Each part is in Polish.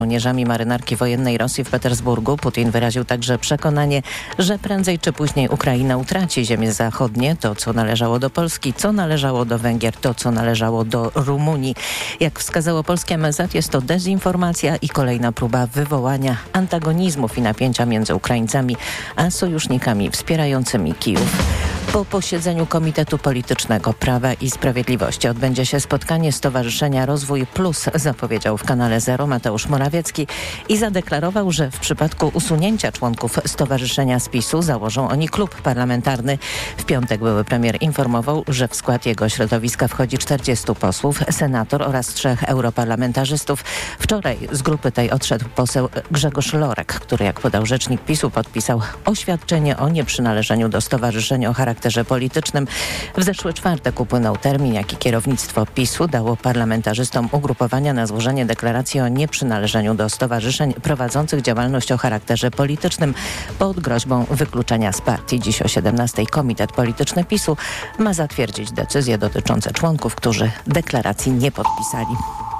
żołnierzami marynarki wojennej Rosji w Petersburgu. Putin wyraził także przekonanie, że prędzej czy później Ukraina utraci ziemie zachodnie, to co należało do Polski, co należało do Węgier, to co należało do Rumunii. Jak wskazało polskie MSZ, jest to dezinformacja i kolejna próba wywołania antagonizmów i napięcia między Ukraińcami a sojusznikami wspierającymi Kijów. Po posiedzeniu Komitetu Politycznego Prawa i Sprawiedliwości odbędzie się spotkanie Stowarzyszenia Rozwój Plus, zapowiedział w kanale Zero Mateusz Morawiecki i zadeklarował, że w przypadku usunięcia członków stowarzyszenia z PiS-u założą oni klub parlamentarny. W piątek były premier informował, że w skład jego środowiska wchodzi 40 posłów, senator oraz 3 europarlamentarzystów. Wczoraj z grupy tej odszedł poseł Grzegorz Lorek, który, jak podał rzecznik PiS-u, podpisał oświadczenie o nieprzynależeniu do stowarzyszenia o charakterze politycznym. W zeszły czwartek upłynął termin, jaki kierownictwo PiS-u dało parlamentarzystom ugrupowania na złożenie deklaracji o nieprzynależeniu do stowarzyszeń prowadzących działalność o charakterze politycznym pod groźbą wykluczenia z partii. Dziś o 17:00 Komitet Polityczny PiS-u ma zatwierdzić decyzje dotyczące członków, którzy deklaracji nie podpisali.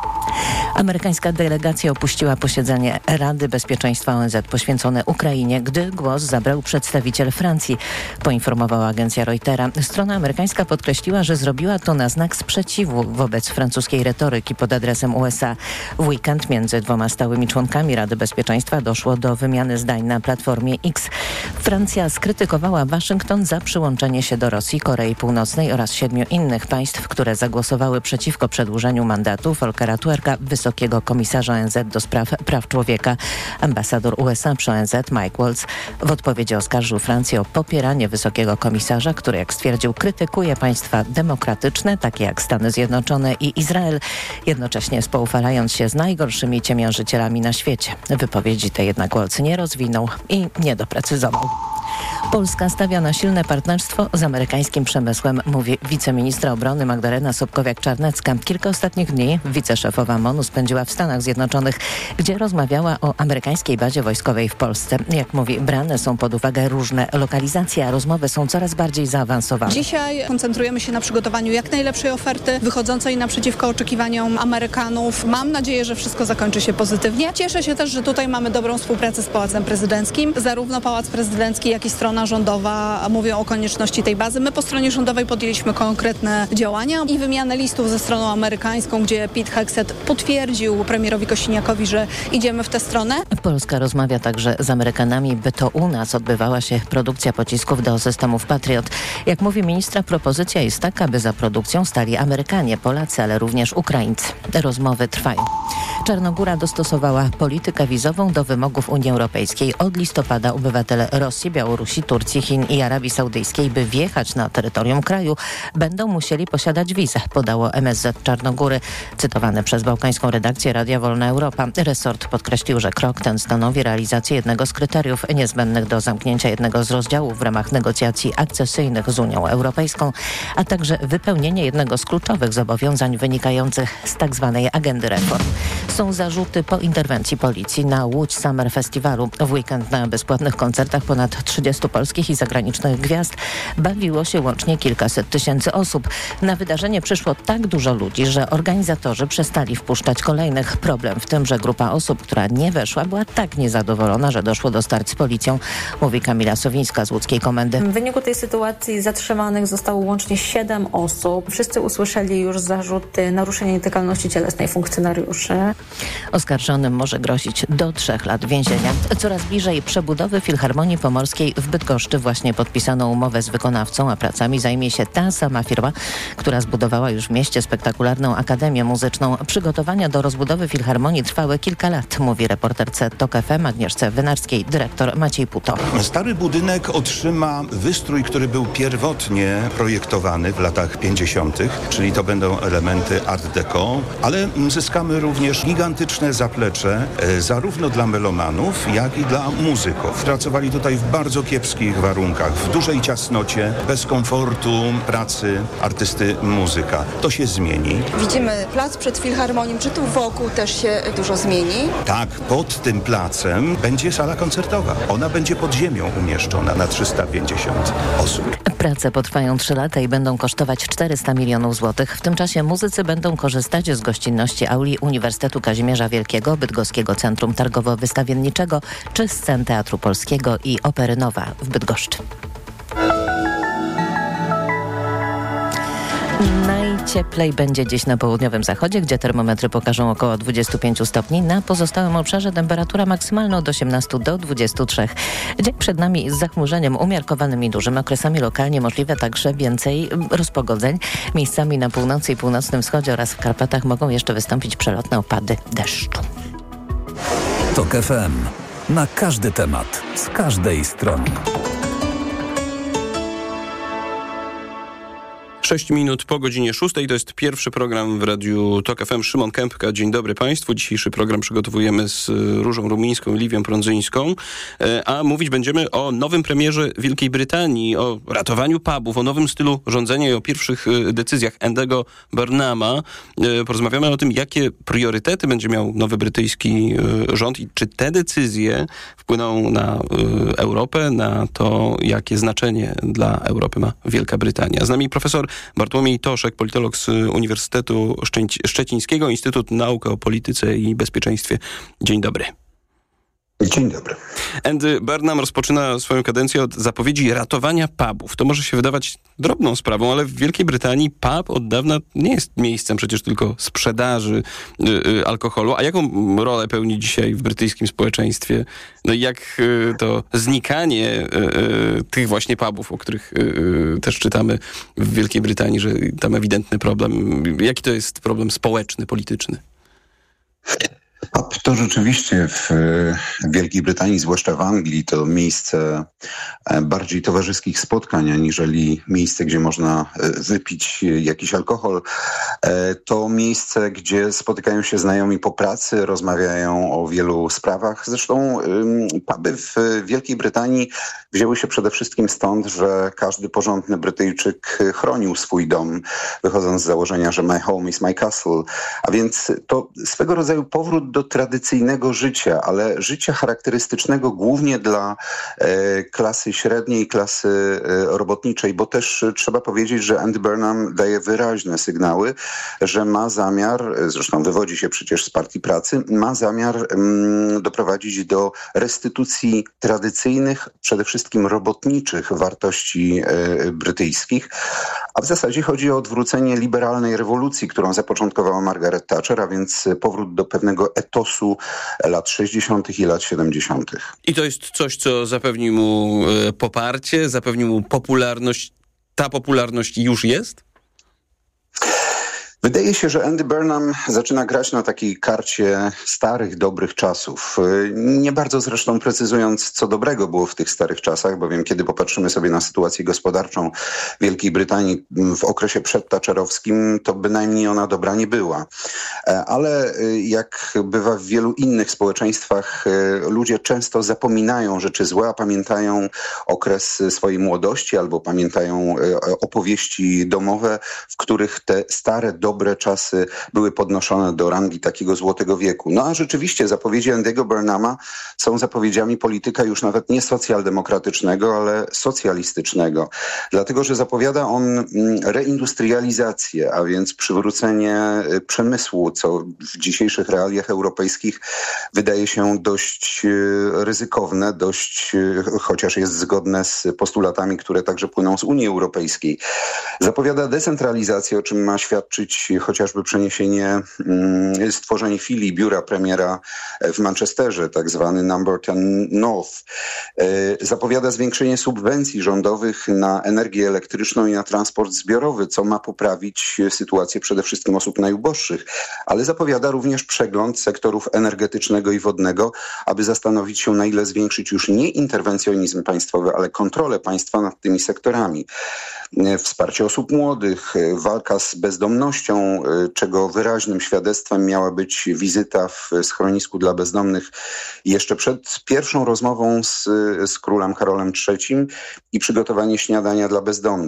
Amerykańska delegacja opuściła posiedzenie Rady Bezpieczeństwa ONZ poświęcone Ukrainie, gdy głos zabrał przedstawiciel Francji, poinformowała agencja Reutera. Strona amerykańska podkreśliła, że zrobiła to na znak sprzeciwu wobec francuskiej retoryki pod adresem USA. W weekend między 2 stałymi członkami Rady Bezpieczeństwa doszło do wymiany zdań na platformie X. Francja skrytykowała Waszyngton za przyłączenie się do Rosji, Korei Północnej oraz 7 innych państw, które zagłosowały przeciwko przedłużeniu mandatu Volkera Turka, wysokiego komisarza ONZ do spraw praw człowieka. Ambasador USA przy ONZ Mike Waltz w odpowiedzi oskarżył Francję o popieranie wysokiego komisarza, który, jak stwierdził, krytykuje państwa demokratyczne, takie jak Stany Zjednoczone i Izrael, jednocześnie spoufalając się z najgorszymi ciemiężycielami na świecie. Wypowiedzi te jednak Waltz nie rozwinął i nie doprecyzował. Polska stawia na silne partnerstwo z amerykańskim przemysłem, mówi wiceministra obrony Magdalena Sobkowiak-Czarnecka. Kilka ostatnich dni wiceszefowa MON-u spędziła w Stanach Zjednoczonych, gdzie rozmawiała o amerykańskiej bazie wojskowej w Polsce. Jak mówi, brane są pod uwagę różne lokalizacje, a rozmowy są coraz bardziej zaawansowane. Dzisiaj koncentrujemy się na przygotowaniu jak najlepszej oferty, wychodzącej naprzeciwko oczekiwaniom Amerykanów. Mam nadzieję, że wszystko zakończy się pozytywnie. Cieszę się też, że tutaj mamy dobrą współpracę z Pałacem Prezydenckim. Zarówno Pałac Prezydencki, jak i strona rządowa mówią o konieczności tej bazy. My po stronie rządowej podjęliśmy konkretne działania i wymianę listów ze stroną amerykańską, gdzie Pete Hegseth potwierdził premierowi Kosiniakowi, że idziemy w tę stronę. Polska rozmawia także z Amerykanami, by to u nas odbywała się produkcja pocisków do systemów Patriot. Jak mówi ministra, propozycja jest taka, by za produkcją stali Amerykanie, Polacy, ale również Ukraińcy. Rozmowy trwają. Czarnogóra dostosowała politykę wizową do wymogów Unii Europejskiej. Od listopada obywatele Rosji, Białorusi, Turcji, Chin i Arabii Saudyjskiej, by wjechać na terytorium kraju, będą musieli posiadać wizę, podało MSZ Czarnogóry. Cytowane przez bałkańską redakcję Radia Wolna Europa. Resort podkreślił, że krok ten stanowi realizację jednego z kryteriów niezbędnych do zamknięcia jednego z rozdziałów w ramach negocjacji akcesyjnych z Unią Europejską, a także wypełnienie jednego z kluczowych zobowiązań wynikających z tzw. agendy reform. Są zarzuty po interwencji policji na Łódź Summer Festiwalu. W weekend na bezpłatnych koncertach ponad 30 polskich i zagranicznych gwiazd bawiło się łącznie kilkaset tysięcy osób. Na wydarzenie przyszło tak dużo ludzi, że organizatorzy przestali wpuszczać kolejnych. Problem w tym, że grupa osób, która nie weszła, była tak niezadowolona, że doszło do starć z policją, mówi Kamila Sowińska z łódzkiej komendy. W wyniku tej sytuacji zatrzymanych zostało łącznie 7 osób. Wszyscy usłyszeli już zarzuty naruszenia integralności cielesnej funkcjonariuszy. Oskarżonym może grozić do 3 lat więzienia. Coraz bliżej przebudowy Filharmonii Pomorskiej w Bydgoszczy właśnie podpisano umowę z wykonawcą, a pracami zajmie się ta sama firma, która zbudowała już w mieście spektakularną akademię muzyczną. Przygotowania do rozbudowy Filharmonii trwały kilka lat, mówi reporterce TOK FM Agnieszce Wynarskiej dyrektor Maciej Puto. Stary budynek otrzyma wystrój, który był pierwotnie projektowany w latach 50., czyli to będą elementy art deco, ale zyskamy również gigantyczne zaplecze zarówno dla melomanów, jak i dla muzyków. Pracowali tutaj w bardzo kiepskich warunkach, w dużej ciasnocie, bez komfortu pracy artysty muzyka. To się zmieni. Widzimy plac przed Filharmonią, czy tu wokół też się dużo zmieni? Tak, pod tym placem będzie sala koncertowa. Ona będzie pod ziemią umieszczona na 350 osób. Prace potrwają 3 lata i będą kosztować 400 milionów złotych. W tym czasie muzycy będą korzystać z gościnności auli Uniwersytetu Pałacu Kazimierza Wielkiego, Bydgoskiego Centrum Targowo-Wystawienniczego czy scen Teatru Polskiego i Opery Nowa w Bydgoszczy. Najcieplej będzie dziś na południowym zachodzie, gdzie termometry pokażą około 25 stopni. Na pozostałym obszarze temperatura maksymalna od 18 do 23. Dzień przed nami z zachmurzeniem umiarkowanym i dużym, okresami lokalnie możliwe także więcej rozpogodzeń. Miejscami na północy i północnym wschodzie oraz w Karpatach mogą jeszcze wystąpić przelotne opady deszczu. TOK FM. Na każdy temat, z każdej strony. 6 minut po godzinie 6. To jest pierwszy program w Radiu TOK FM. Szymon Kępka. Dzień dobry Państwu. Dzisiejszy program przygotowujemy z Różą Rumińską i Liwią Prądzyńską. A mówić będziemy o nowym premierze Wielkiej Brytanii, o ratowaniu pubów, o nowym stylu rządzenia i o pierwszych decyzjach Andy'ego Burnhama. Porozmawiamy o tym, jakie priorytety będzie miał nowy brytyjski rząd i czy te decyzje wpłyną na Europę, na to, jakie znaczenie dla Europy ma Wielka Brytania. Z nami profesor Bartłomiej Toszek, politolog z Uniwersytetu Szczecińskiego, Instytut Nauk o Polityce i Bezpieczeństwie. Dzień dobry. Dzień dobry. Andy Burnham rozpoczyna swoją kadencję od zapowiedzi ratowania pubów. To może się wydawać drobną sprawą, ale w Wielkiej Brytanii pub od dawna nie jest miejscem przecież tylko sprzedaży alkoholu. A jaką rolę pełni dzisiaj w brytyjskim społeczeństwie? No i jak to znikanie tych właśnie pubów, o których też czytamy w Wielkiej Brytanii, że tam ewidentny problem. Jaki to jest problem społeczny, polityczny? Pub to rzeczywiście w Wielkiej Brytanii, zwłaszcza w Anglii, to miejsce bardziej towarzyskich spotkań, aniżeli miejsce, gdzie można wypić jakiś alkohol. To miejsce, gdzie spotykają się znajomi po pracy, rozmawiają o wielu sprawach. Zresztą puby w Wielkiej Brytanii wzięły się przede wszystkim stąd, że każdy porządny Brytyjczyk chronił swój dom, wychodząc z założenia, że my home is my castle. A więc to swego rodzaju powrót do tradycyjnego życia, ale życia charakterystycznego głównie dla klasy średniej, klasy robotniczej, bo też trzeba powiedzieć, że Andy Burnham daje wyraźne sygnały, że ma zamiar, zresztą wywodzi się przecież z Partii Pracy, ma zamiar doprowadzić do restytucji tradycyjnych, przede wszystkim robotniczych wartości brytyjskich, a w zasadzie chodzi o odwrócenie liberalnej rewolucji, którą zapoczątkowała Margaret Thatcher, a więc powrót do pewnego etosu lat 60. i lat 70. I to jest coś, co zapewni mu poparcie, zapewni mu popularność. Ta popularność już jest? Wydaje się, że Andy Burnham zaczyna grać na takiej karcie starych, dobrych czasów. Nie bardzo zresztą precyzując, co dobrego było w tych starych czasach, bowiem kiedy popatrzymy sobie na sytuację gospodarczą Wielkiej Brytanii w okresie przedtacherowskim, to bynajmniej ona dobra nie była. Ale jak bywa w wielu innych społeczeństwach, ludzie często zapominają rzeczy złe, a pamiętają okres swojej młodości albo pamiętają opowieści domowe, w których te stare, dobre czasy były podnoszone do rangi takiego złotego wieku. No a rzeczywiście zapowiedzi Andy'ego Burnhama są zapowiedziami polityka już nawet nie socjaldemokratycznego, ale socjalistycznego. Dlatego, że zapowiada on reindustrializację, a więc przywrócenie przemysłu, co w dzisiejszych realiach europejskich wydaje się dość ryzykowne, chociaż jest zgodne z postulatami, które także płyną z Unii Europejskiej. Zapowiada decentralizację, o czym ma świadczyć chociażby stworzenie filii biura premiera w Manchesterze, tak zwany Number 10 North. Zapowiada zwiększenie subwencji rządowych na energię elektryczną i na transport zbiorowy, co ma poprawić sytuację przede wszystkim osób najuboższych, ale zapowiada również przegląd sektorów energetycznego i wodnego, aby zastanowić się, na ile zwiększyć już nie interwencjonizm państwowy, ale kontrolę państwa nad tymi sektorami. Wsparcie osób młodych, walka z bezdomnością, czego wyraźnym świadectwem miała być wizyta w schronisku dla bezdomnych jeszcze przed pierwszą rozmową z królem Karolem III i przygotowanie śniadania dla bezdomnych.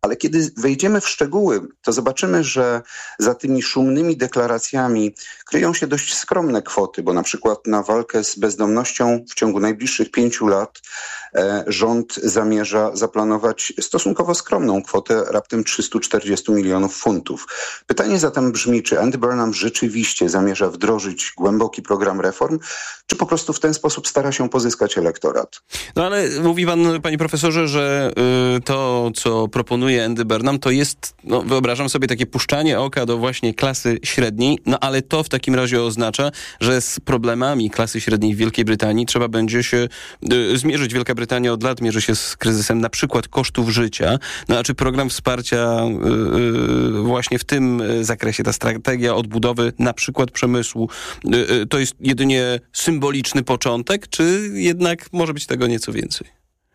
Ale kiedy wejdziemy w szczegóły, to zobaczymy, że za tymi szumnymi deklaracjami kryją się dość skromne kwoty, bo na przykład na walkę z bezdomnością w ciągu najbliższych 5 lat rząd zamierza zaplanować stosunkowo skromną kwotę, raptem 340 milionów funtów. Pytanie zatem brzmi, czy Andy Burnham rzeczywiście zamierza wdrożyć głęboki program reform, czy po prostu w ten sposób stara się pozyskać elektorat? No ale mówi pan, panie profesorze, że to, co proponuje Andy Burnham, to jest, no wyobrażam sobie, takie puszczanie oka do właśnie klasy średniej, no ale to w takim razie oznacza, że z problemami klasy średniej w Wielkiej Brytanii trzeba będzie się zmierzyć. Wielka Brytania od lat mierzy się z kryzysem na przykład kosztów życia. No a czy program wsparcia właśnie w tym zakresie, ta strategia odbudowy na przykład przemysłu, to jest jedynie symboliczny początek, czy jednak może być tego nieco więcej?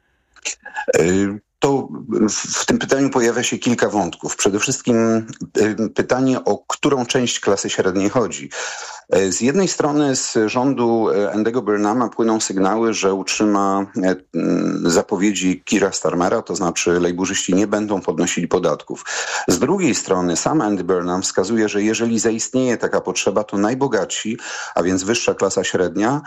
To w tym pytaniu pojawia się kilka wątków. Przede wszystkim pytanie, o którą część klasy średniej chodzi. Z jednej strony z rządu Andy'ego Burnhama płyną sygnały, że utrzyma zapowiedzi Keira Starmera, to znaczy lejburzyści nie będą podnosili podatków. Z drugiej strony sam Andy Burnham wskazuje, że jeżeli zaistnieje taka potrzeba, to najbogatsi, a więc wyższa klasa średnia,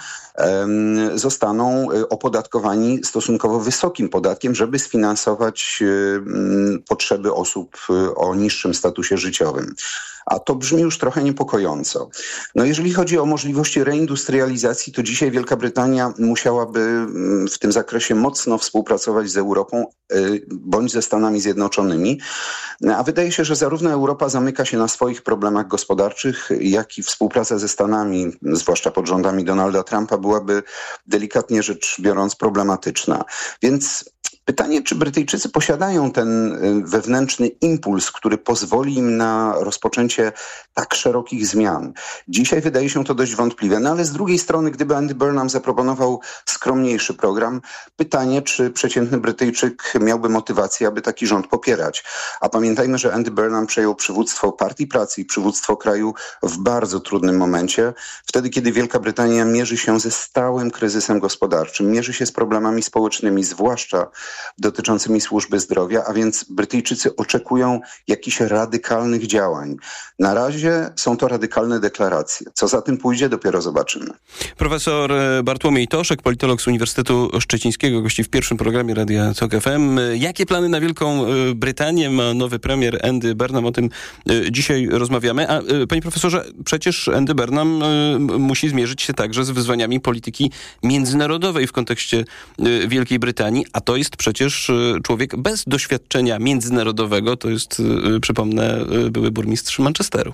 zostaną opodatkowani stosunkowo wysokim podatkiem, żeby sfinansować potrzeby osób o niższym statusie życiowym. A to brzmi już trochę niepokojąco. No jeżeli chodzi o możliwości reindustrializacji, to dzisiaj Wielka Brytania musiałaby w tym zakresie mocno współpracować z Europą bądź ze Stanami Zjednoczonymi. A wydaje się, że zarówno Europa zamyka się na swoich problemach gospodarczych, jak i współpraca ze Stanami, zwłaszcza pod rządami Donalda Trumpa, byłaby delikatnie rzecz biorąc problematyczna. Więc pytanie, czy Brytyjczycy posiadają ten wewnętrzny impuls, który pozwoli im na rozpoczęcie tak szerokich zmian. Dzisiaj wydaje się to dość wątpliwe, no ale z drugiej strony, gdyby Andy Burnham zaproponował skromniejszy program, pytanie, czy przeciętny Brytyjczyk miałby motywację, aby taki rząd popierać. A pamiętajmy, że Andy Burnham przejął przywództwo Partii Pracy i przywództwo kraju w bardzo trudnym momencie, wtedy kiedy Wielka Brytania mierzy się ze stałym kryzysem gospodarczym, mierzy się z problemami społecznymi, zwłaszcza dotyczącymi służby zdrowia, a więc Brytyjczycy oczekują jakichś radykalnych działań. Na razie są to radykalne deklaracje. Co za tym pójdzie, dopiero zobaczymy. Profesor Bartłomiej Toszek, politolog z Uniwersytetu Szczecińskiego, gości w pierwszym programie Radia TOK FM. Jakie plany na Wielką Brytanię ma nowy premier Andy Burnham? O tym dzisiaj rozmawiamy. A panie profesorze, przecież Andy Burnham musi zmierzyć się także z wyzwaniami polityki międzynarodowej w kontekście Wielkiej Brytanii, a to jest przecież człowiek bez doświadczenia międzynarodowego. To jest, przypomnę, były burmistrz Manchesteru.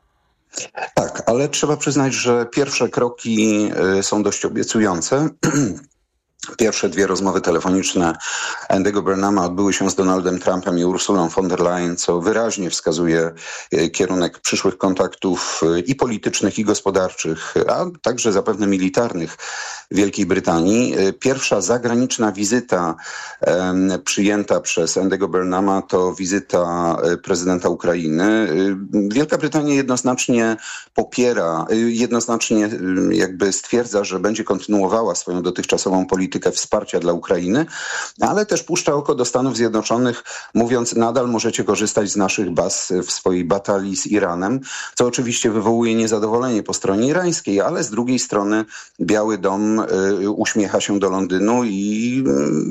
Tak, ale trzeba przyznać, że pierwsze kroki są dość obiecujące. Pierwsze 2 rozmowy telefoniczne Andy'ego Burnhama odbyły się z Donaldem Trumpem i Ursulą von der Leyen, co wyraźnie wskazuje kierunek przyszłych kontaktów i politycznych, i gospodarczych, a także zapewne militarnych Wielkiej Brytanii. Pierwsza zagraniczna wizyta przyjęta przez Andy'ego Burnhama to wizyta prezydenta Ukrainy. Wielka Brytania jednoznacznie popiera, jednoznacznie jakby stwierdza, że będzie kontynuowała swoją dotychczasową politykę wsparcia dla Ukrainy, ale też puszcza oko do Stanów Zjednoczonych, mówiąc, nadal możecie korzystać z naszych baz w swojej batalii z Iranem, co oczywiście wywołuje niezadowolenie po stronie irańskiej, ale z drugiej strony Biały Dom uśmiecha się do Londynu i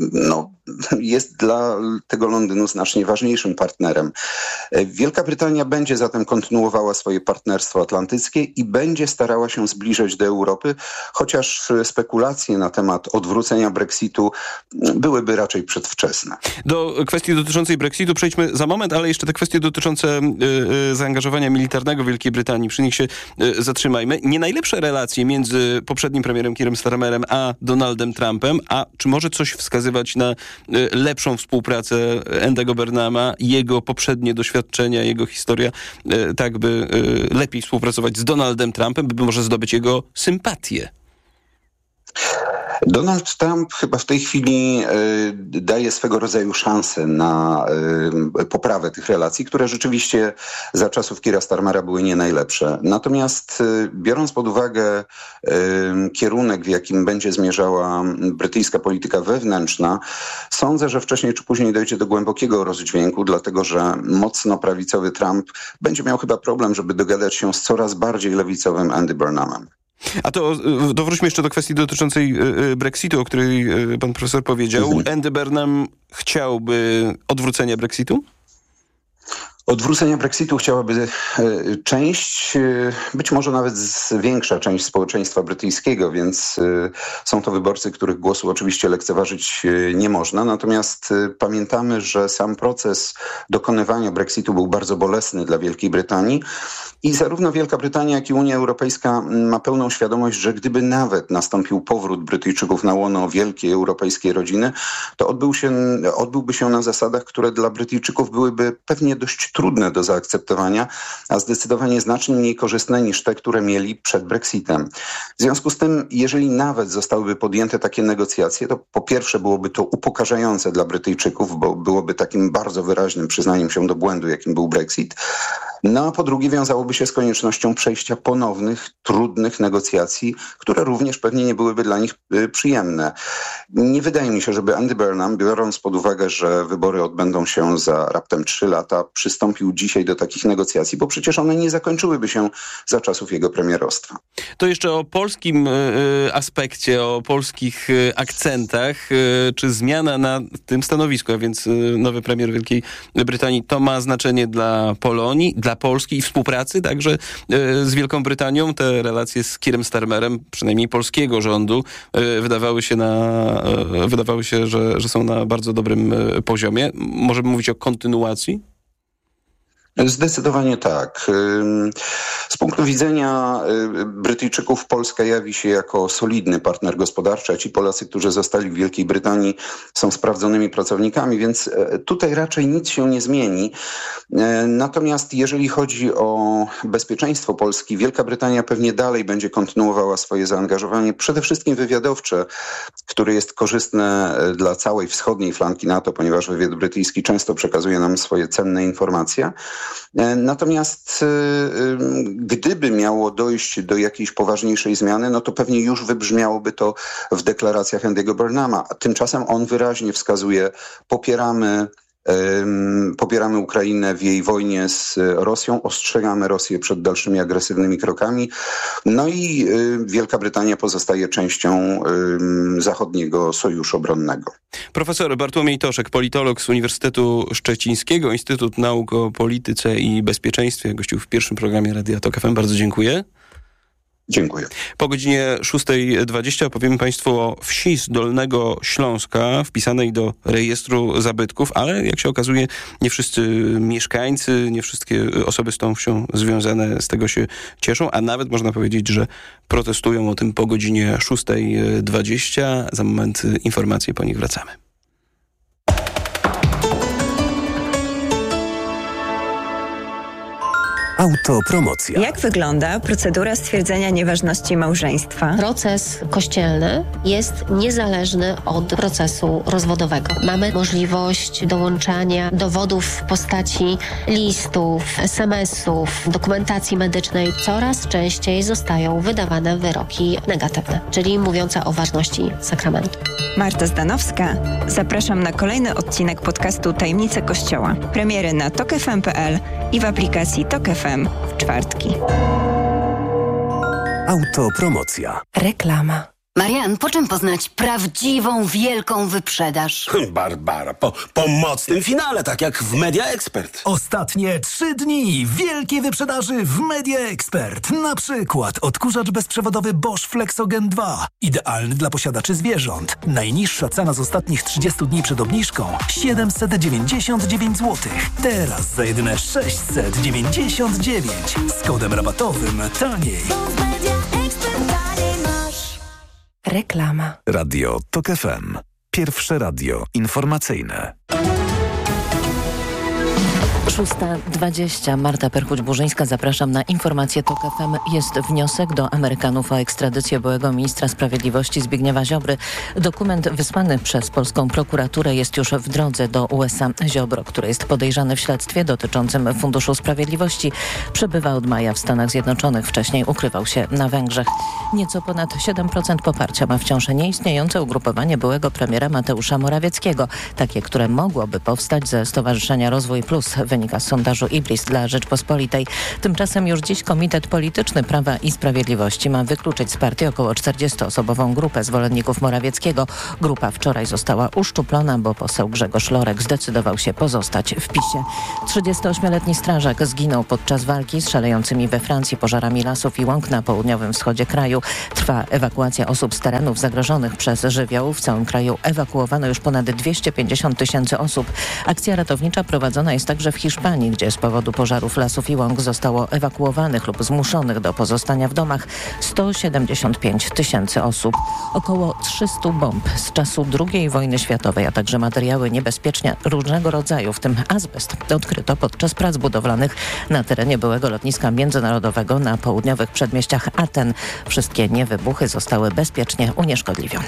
jest dla tego Londynu znacznie ważniejszym partnerem. Wielka Brytania będzie zatem kontynuowała swoje partnerstwo atlantyckie i będzie starała się zbliżać do Europy, chociaż spekulacje na temat odwrócenia Brexitu byłyby raczej przedwczesne. Do kwestii dotyczącej Brexitu przejdźmy za moment, ale jeszcze te kwestie dotyczące zaangażowania militarnego Wielkiej Brytanii, przy nich się zatrzymajmy. Nie najlepsze relacje między poprzednim premierem Keirem Starmerem a Donaldem Trumpem, a czy może coś wskazywać na lepszą współpracę Andy'ego Burnhama, jego poprzednie doświadczenia, jego historia, tak by lepiej współpracować z Donaldem Trumpem, by może zdobyć jego sympatię? Donald Trump chyba w tej chwili daje swego rodzaju szansę na poprawę tych relacji, które rzeczywiście za czasów Keira Starmera były nie najlepsze. Natomiast biorąc pod uwagę kierunek, w jakim będzie zmierzała brytyjska polityka wewnętrzna, sądzę, że wcześniej czy później dojdzie do głębokiego rozdźwięku, dlatego że mocno prawicowy Trump będzie miał chyba problem, żeby dogadać się z coraz bardziej lewicowym Andy Burnhamem. A to wróćmy jeszcze do kwestii dotyczącej Brexitu, o której pan profesor powiedział. Andy Burnham chciałby odwrócenia Brexitu? Odwrócenia Brexitu chciałaby część, być może nawet większa część społeczeństwa brytyjskiego, więc są to wyborcy, których głosu oczywiście lekceważyć nie można. Natomiast pamiętamy, że sam proces dokonywania Brexitu był bardzo bolesny dla Wielkiej Brytanii i zarówno Wielka Brytania, jak i Unia Europejska ma pełną świadomość, że gdyby nawet nastąpił powrót Brytyjczyków na łono wielkiej europejskiej rodziny, to odbyłby się na zasadach, które dla Brytyjczyków byłyby pewnie dość trudne do zaakceptowania, a zdecydowanie znacznie mniej korzystne niż te, które mieli przed Brexitem. W związku z tym, jeżeli nawet zostałyby podjęte takie negocjacje, to po pierwsze byłoby to upokarzające dla Brytyjczyków, bo byłoby takim bardzo wyraźnym przyznaniem się do błędu, jakim był Brexit. No a po drugie wiązałoby się z koniecznością przejścia ponownych, trudnych negocjacji, które również pewnie nie byłyby dla nich przyjemne. Nie wydaje mi się, żeby Andy Burnham, biorąc pod uwagę, że wybory odbędą się za raptem 3 lata, przystąpił dzisiaj do takich negocjacji, bo przecież one nie zakończyłyby się za czasów jego premierostwa. To jeszcze o polskim aspekcie, o polskich akcentach. Czy zmiana na tym stanowisku, a więc nowy premier Wielkiej Brytanii, to ma znaczenie dla Polonii, dla Polski i współpracy także z Wielką Brytanią? Te relacje z Keirem Starmerem, przynajmniej polskiego rządu, wydawały się, że są na bardzo dobrym poziomie. Możemy mówić o kontynuacji? Zdecydowanie tak. Z punktu widzenia Brytyjczyków Polska jawi się jako solidny partner gospodarczy, a ci Polacy, którzy zostali w Wielkiej Brytanii, są sprawdzonymi pracownikami, więc tutaj raczej nic się nie zmieni. Natomiast jeżeli chodzi o bezpieczeństwo Polski, Wielka Brytania pewnie dalej będzie kontynuowała swoje zaangażowanie, przede wszystkim wywiadowcze, które jest korzystne dla całej wschodniej flanki NATO, ponieważ wywiad brytyjski często przekazuje nam swoje cenne informacje. Natomiast gdyby miało dojść do jakiejś poważniejszej zmiany, no to pewnie już wybrzmiałoby to w deklaracjach Andy'ego Burnhama. Tymczasem on wyraźnie wskazuje, popieramy Ukrainę w jej wojnie z Rosją, ostrzegamy Rosję przed dalszymi agresywnymi krokami. No i Wielka Brytania pozostaje częścią zachodniego sojuszu obronnego. Profesor Bartłomiej Toszek, politolog z Uniwersytetu Szczecińskiego, Instytut Nauk o Polityce i Bezpieczeństwie, gościł w pierwszym programie Radia Tok FM. Bardzo dziękuję. Dziękuję. Po godzinie 6:20 opowiemy Państwu o wsi z Dolnego Śląska wpisanej do rejestru zabytków, ale jak się okazuje, nie wszyscy mieszkańcy, nie wszystkie osoby z tą wsią związane z tego się cieszą, a nawet można powiedzieć, że protestują o tym po godzinie 6:20. Za moment informacje, po nich wracamy. Autopromocja. Jak wygląda procedura stwierdzenia nieważności małżeństwa? Proces kościelny jest niezależny od procesu rozwodowego. Mamy możliwość dołączania dowodów w postaci listów, SMS-ów, dokumentacji medycznej. Coraz częściej zostają wydawane wyroki negatywne, czyli mówiące o ważności sakramentu. Marta Zdanowska. Zapraszam na kolejny odcinek podcastu Tajemnice Kościoła. Premiery na tokfm.pl i w aplikacji Tok FM w czwartki. Autopromocja. Reklama. Marian, po czym poznać prawdziwą, wielką wyprzedaż? Barbara, po mocnym finale, tak jak w Media Expert. Ostatnie 3 dni wielkiej wyprzedaży w Media Expert. Na przykład odkurzacz bezprzewodowy Bosch Flexogen 2. Idealny dla posiadaczy zwierząt. Najniższa cena z ostatnich 30 dni przed obniżką 799 zł. Teraz za jedyne 699. Z kodem rabatowym taniej. Reklama. Radio Tok FM. Pierwsze radio informacyjne. 6:20. Marta Perchuć-Burzyńska, zapraszam na informację TOK FM. Jest wniosek do Amerykanów o ekstradycję byłego ministra sprawiedliwości Zbigniewa Ziobry. Dokument wysłany przez polską prokuraturę jest już w drodze do USA. Ziobro, który jest podejrzany w śledztwie dotyczącym Funduszu Sprawiedliwości, przebywa od maja w Stanach Zjednoczonych. Wcześniej ukrywał się na Węgrzech. Nieco ponad 7% poparcia ma wciąż nieistniejące ugrupowanie byłego premiera Mateusza Morawieckiego. Takie, które mogłoby powstać ze Stowarzyszenia Rozwój Plus, wynika z sondażu IBRIS dla Rzeczpospolitej. Tymczasem już dziś Komitet Polityczny Prawa i Sprawiedliwości ma wykluczyć z partii około 40-osobową grupę zwolenników Morawieckiego. Grupa wczoraj została uszczuplona, bo poseł Grzegorz Lorek zdecydował się pozostać w PiS-ie. 38-letni strażak zginął podczas walki z szalejącymi we Francji pożarami lasów i łąk na południowym wschodzie kraju. Trwa ewakuacja osób z terenów zagrożonych przez żywioł. W całym kraju ewakuowano już ponad 250 tysięcy osób. Akcja ratownicza prowadzona jest także w Hiszpanii, gdzie z powodu pożarów lasów i łąk zostało ewakuowanych lub zmuszonych do pozostania w domach 175 tysięcy osób. Około 300 bomb z czasu II wojny światowej, a także materiały niebezpieczne różnego rodzaju, w tym azbest, odkryto podczas prac budowlanych na terenie byłego lotniska międzynarodowego na południowych przedmieściach Aten. Wszystkie niewybuchy zostały bezpiecznie unieszkodliwione.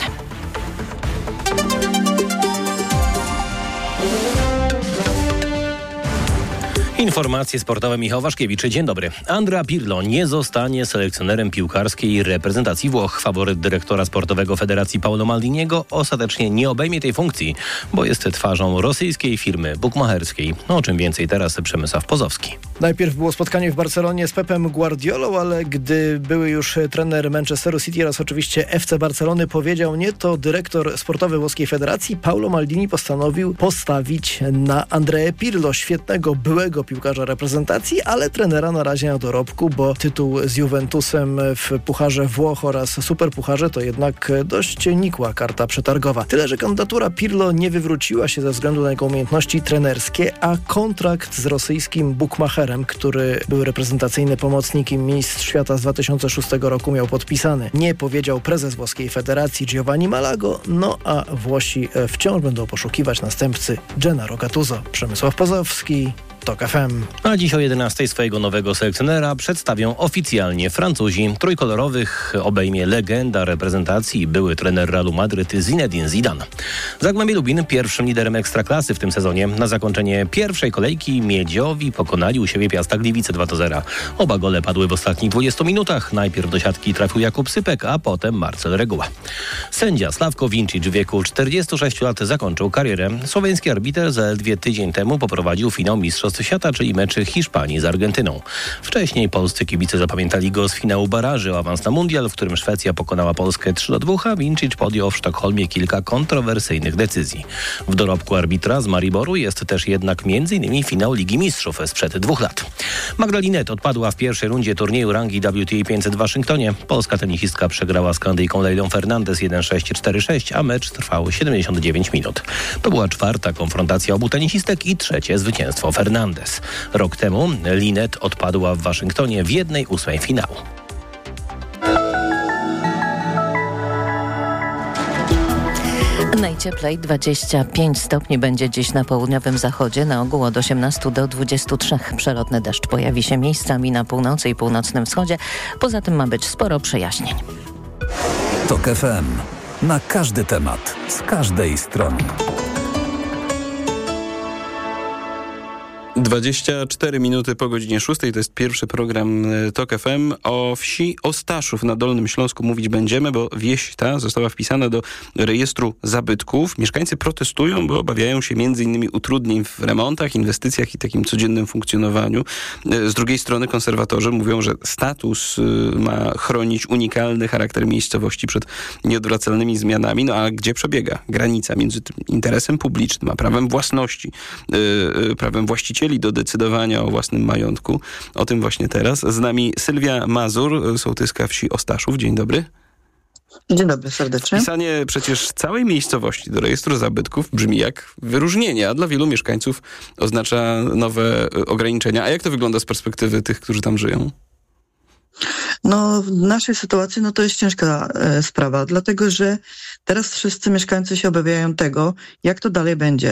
Informacje sportowe, Michał Waszkiewicz. Dzień dobry. Andrea Pirlo nie zostanie selekcjonerem piłkarskiej reprezentacji Włoch. Faworyt dyrektora sportowego Federacji Paolo Maldiniego ostatecznie nie obejmie tej funkcji, bo jest twarzą rosyjskiej firmy bukmacherskiej. O czym więcej teraz Przemysław Pozowski. Najpierw było spotkanie w Barcelonie z Pepem Guardiolą, ale gdy były już trener Manchesteru City oraz oczywiście FC Barcelony powiedział nie, to dyrektor sportowy włoskiej federacji Paolo Maldini postanowił postawić na Andrea Pirlo, świetnego byłego piłkarza reprezentacji, ale trenera na razie na dorobku, bo tytuł z Juventusem w Pucharze Włoch oraz Superpucharze to jednak dość nikła karta przetargowa. Tyle, że kandydatura Pirlo nie wywróciła się ze względu na jego umiejętności trenerskie, a kontrakt z rosyjskim bukmacherem, który był reprezentacyjny pomocnik i mistrz świata z 2006 roku miał podpisany. Nie powiedział prezes włoskiej federacji Giovanni Malago, no a Włosi wciąż będą poszukiwać następcy Gennaro Gattuso. Przemysław Pozowski, TOK FM. A dziś o 11 swojego nowego selekcjonera przedstawią oficjalnie Francuzi. Trójkolorowych obejmie legenda reprezentacji, były trener Realu Madryt Zinedine Zidane. Zagłębie Lubin pierwszym liderem Ekstraklasy w tym sezonie. Na zakończenie pierwszej kolejki Miedziowi pokonali u siebie Piasta Gliwice 2-0. Oba gole padły w ostatnich 20 minutach. Najpierw do siatki trafił Jakub Sypek, a potem Marcel Reguła. Sędzia Slavko Vincic w wieku 46 lat zakończył karierę. Słoweński arbiter zaledwie tydzień temu poprowadził finał Mistrzostw Świata, czyli mecz Hiszpanii z Argentyną. Wcześniej polscy kibice zapamiętali go z finału baraży o awans na mundial, w którym Szwecja pokonała Polskę 3-2, a Vincic podjął w Sztokholmie kilka kontrowersyjnych decyzji. W dorobku arbitra z Mariboru jest też jednak m.in. finał Ligi Mistrzów sprzed 2 lat. Magda Linette odpadła w pierwszej rundzie turnieju rangi WTA 500 w Waszyngtonie. Polska tenisistka przegrała z Kanadyjką Leilą Fernandez 1-6, 4-6, a mecz trwał 79 minut. To była czwarta konfrontacja obu tenisistek i trzecie zwycięstwo Fernandez. Rok temu Linette odpadła w Waszyngtonie w 1/8 finału. Najcieplej 25 stopni będzie dziś na południowym zachodzie, na ogół od 18 do 23. Przelotny deszcz pojawi się miejscami na północy i północnym wschodzie. Poza tym ma być sporo przejaśnień. TOK FM. Na każdy temat, z każdej strony. 24 minuty po godzinie 6. To jest pierwszy program TOK FM. O wsi Ostaszów na Dolnym Śląsku mówić będziemy, bo wieś ta została wpisana do rejestru zabytków. Mieszkańcy protestują, bo obawiają się m.in. utrudnień w remontach, inwestycjach i takim codziennym funkcjonowaniu. Z drugiej strony konserwatorzy mówią, że status ma chronić unikalny charakter miejscowości przed nieodwracalnymi zmianami. No a gdzie przebiega granica między tym interesem publicznym a prawem własności, prawem właścicieli do decydowania o własnym majątku? O tym właśnie teraz. Z nami Sylwia Mazur, sołtyska wsi Ostaszów. Dzień dobry. Dzień dobry, serdecznie. Wpisanie przecież całej miejscowości do rejestru zabytków brzmi jak wyróżnienie, a dla wielu mieszkańców oznacza nowe ograniczenia. A jak to wygląda z perspektywy tych, którzy tam żyją? No, w naszej sytuacji to jest ciężka sprawa, dlatego że teraz wszyscy mieszkańcy się obawiają tego, jak to dalej będzie.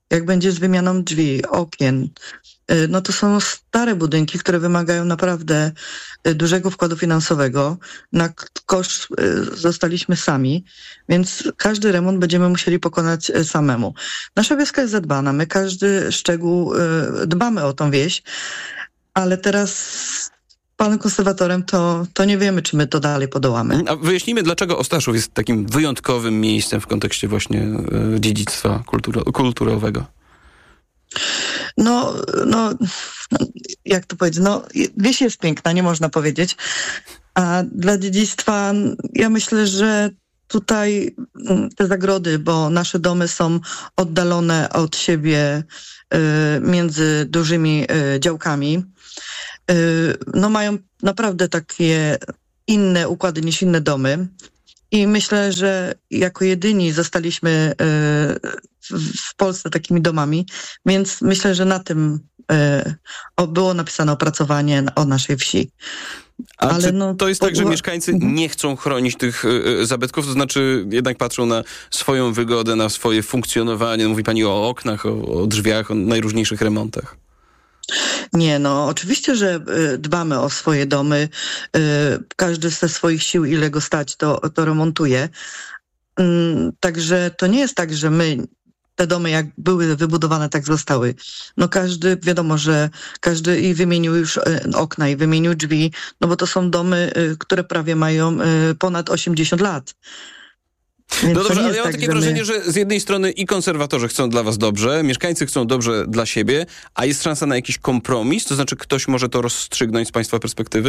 jak będzie z wymianą drzwi, okien, no to są stare budynki, które wymagają naprawdę dużego wkładu finansowego. Na koszt zostaliśmy sami, więc każdy remont będziemy musieli pokonać samemu. Nasza wioska jest zadbana, my każdy szczegół dbamy o tą wieś, ale teraz panem konserwatorem to nie wiemy, czy my to dalej podołamy. A wyjaśnijmy, dlaczego Ostaszów jest takim wyjątkowym miejscem w kontekście właśnie dziedzictwa kulturowego. No, jak to powiedzieć, wieś jest piękna, nie można powiedzieć, a dla dziedzictwa ja myślę, że tutaj te zagrody, bo nasze domy są oddalone od siebie między dużymi działkami, mają naprawdę takie inne układy niż inne domy i myślę, że jako jedyni zostaliśmy w Polsce takimi domami, więc myślę, że na tym było napisane opracowanie o naszej wsi. Ale czy to jest tak, że mieszkańcy nie chcą chronić tych zabytków, to znaczy jednak patrzą na swoją wygodę, na swoje funkcjonowanie? Mówi pani o oknach, o drzwiach, o najróżniejszych remontach. Nie, oczywiście, że dbamy o swoje domy. Każdy ze swoich sił, ile go stać, to remontuje. Także to nie jest tak, że my te domy jak były wybudowane, tak zostały. Każdy, wiadomo, że każdy i wymienił już okna i wymienił drzwi, bo to są domy, które prawie mają ponad 80 lat. Więc no dobrze, ale ja mam tak, takie wrażenie, że z jednej strony i konserwatorzy chcą dla was dobrze, mieszkańcy chcą dobrze dla siebie, a jest szansa na jakiś kompromis? To znaczy ktoś może to rozstrzygnąć z państwa perspektywy?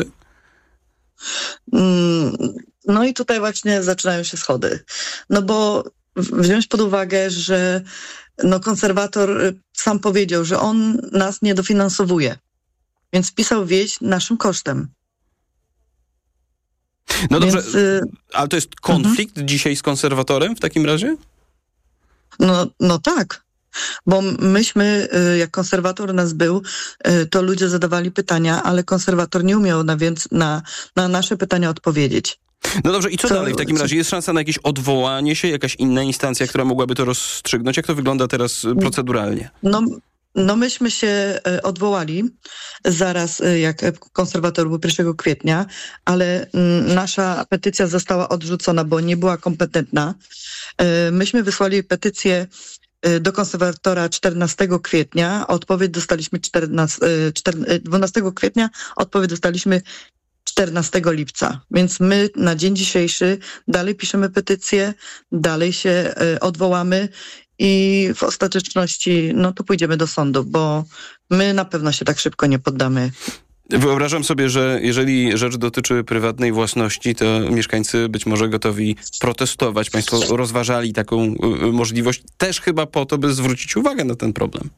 No i tutaj właśnie zaczynają się schody. Bo wziąć pod uwagę, że konserwator sam powiedział, że on nas nie dofinansowuje, więc wpisał wieś naszym kosztem. No dobrze, ale to jest konflikt dzisiaj z konserwatorem w takim razie? No tak, bo myśmy, jak konserwator nas był, to ludzie zadawali pytania, ale konserwator nie umiał na nasze pytania odpowiedzieć. No dobrze, i co dalej w takim razie? Jest szansa na jakieś odwołanie się, jakaś inna instancja, która mogłaby to rozstrzygnąć? Jak to wygląda teraz proceduralnie? Myśmy się odwołali zaraz, jak konserwator był 1 kwietnia, ale nasza petycja została odrzucona, bo nie była kompetentna. Myśmy wysłali petycję do konserwatora 14 kwietnia, odpowiedź dostaliśmy 12 kwietnia, odpowiedź dostaliśmy 14 lipca. Więc my na dzień dzisiejszy dalej piszemy petycję, dalej się odwołamy i w ostateczności to pójdziemy do sądu, bo my na pewno się tak szybko nie poddamy. Wyobrażam sobie, że jeżeli rzecz dotyczy prywatnej własności, to mieszkańcy być może gotowi protestować. Państwo rozważali taką możliwość też chyba po to, by zwrócić uwagę na ten problem.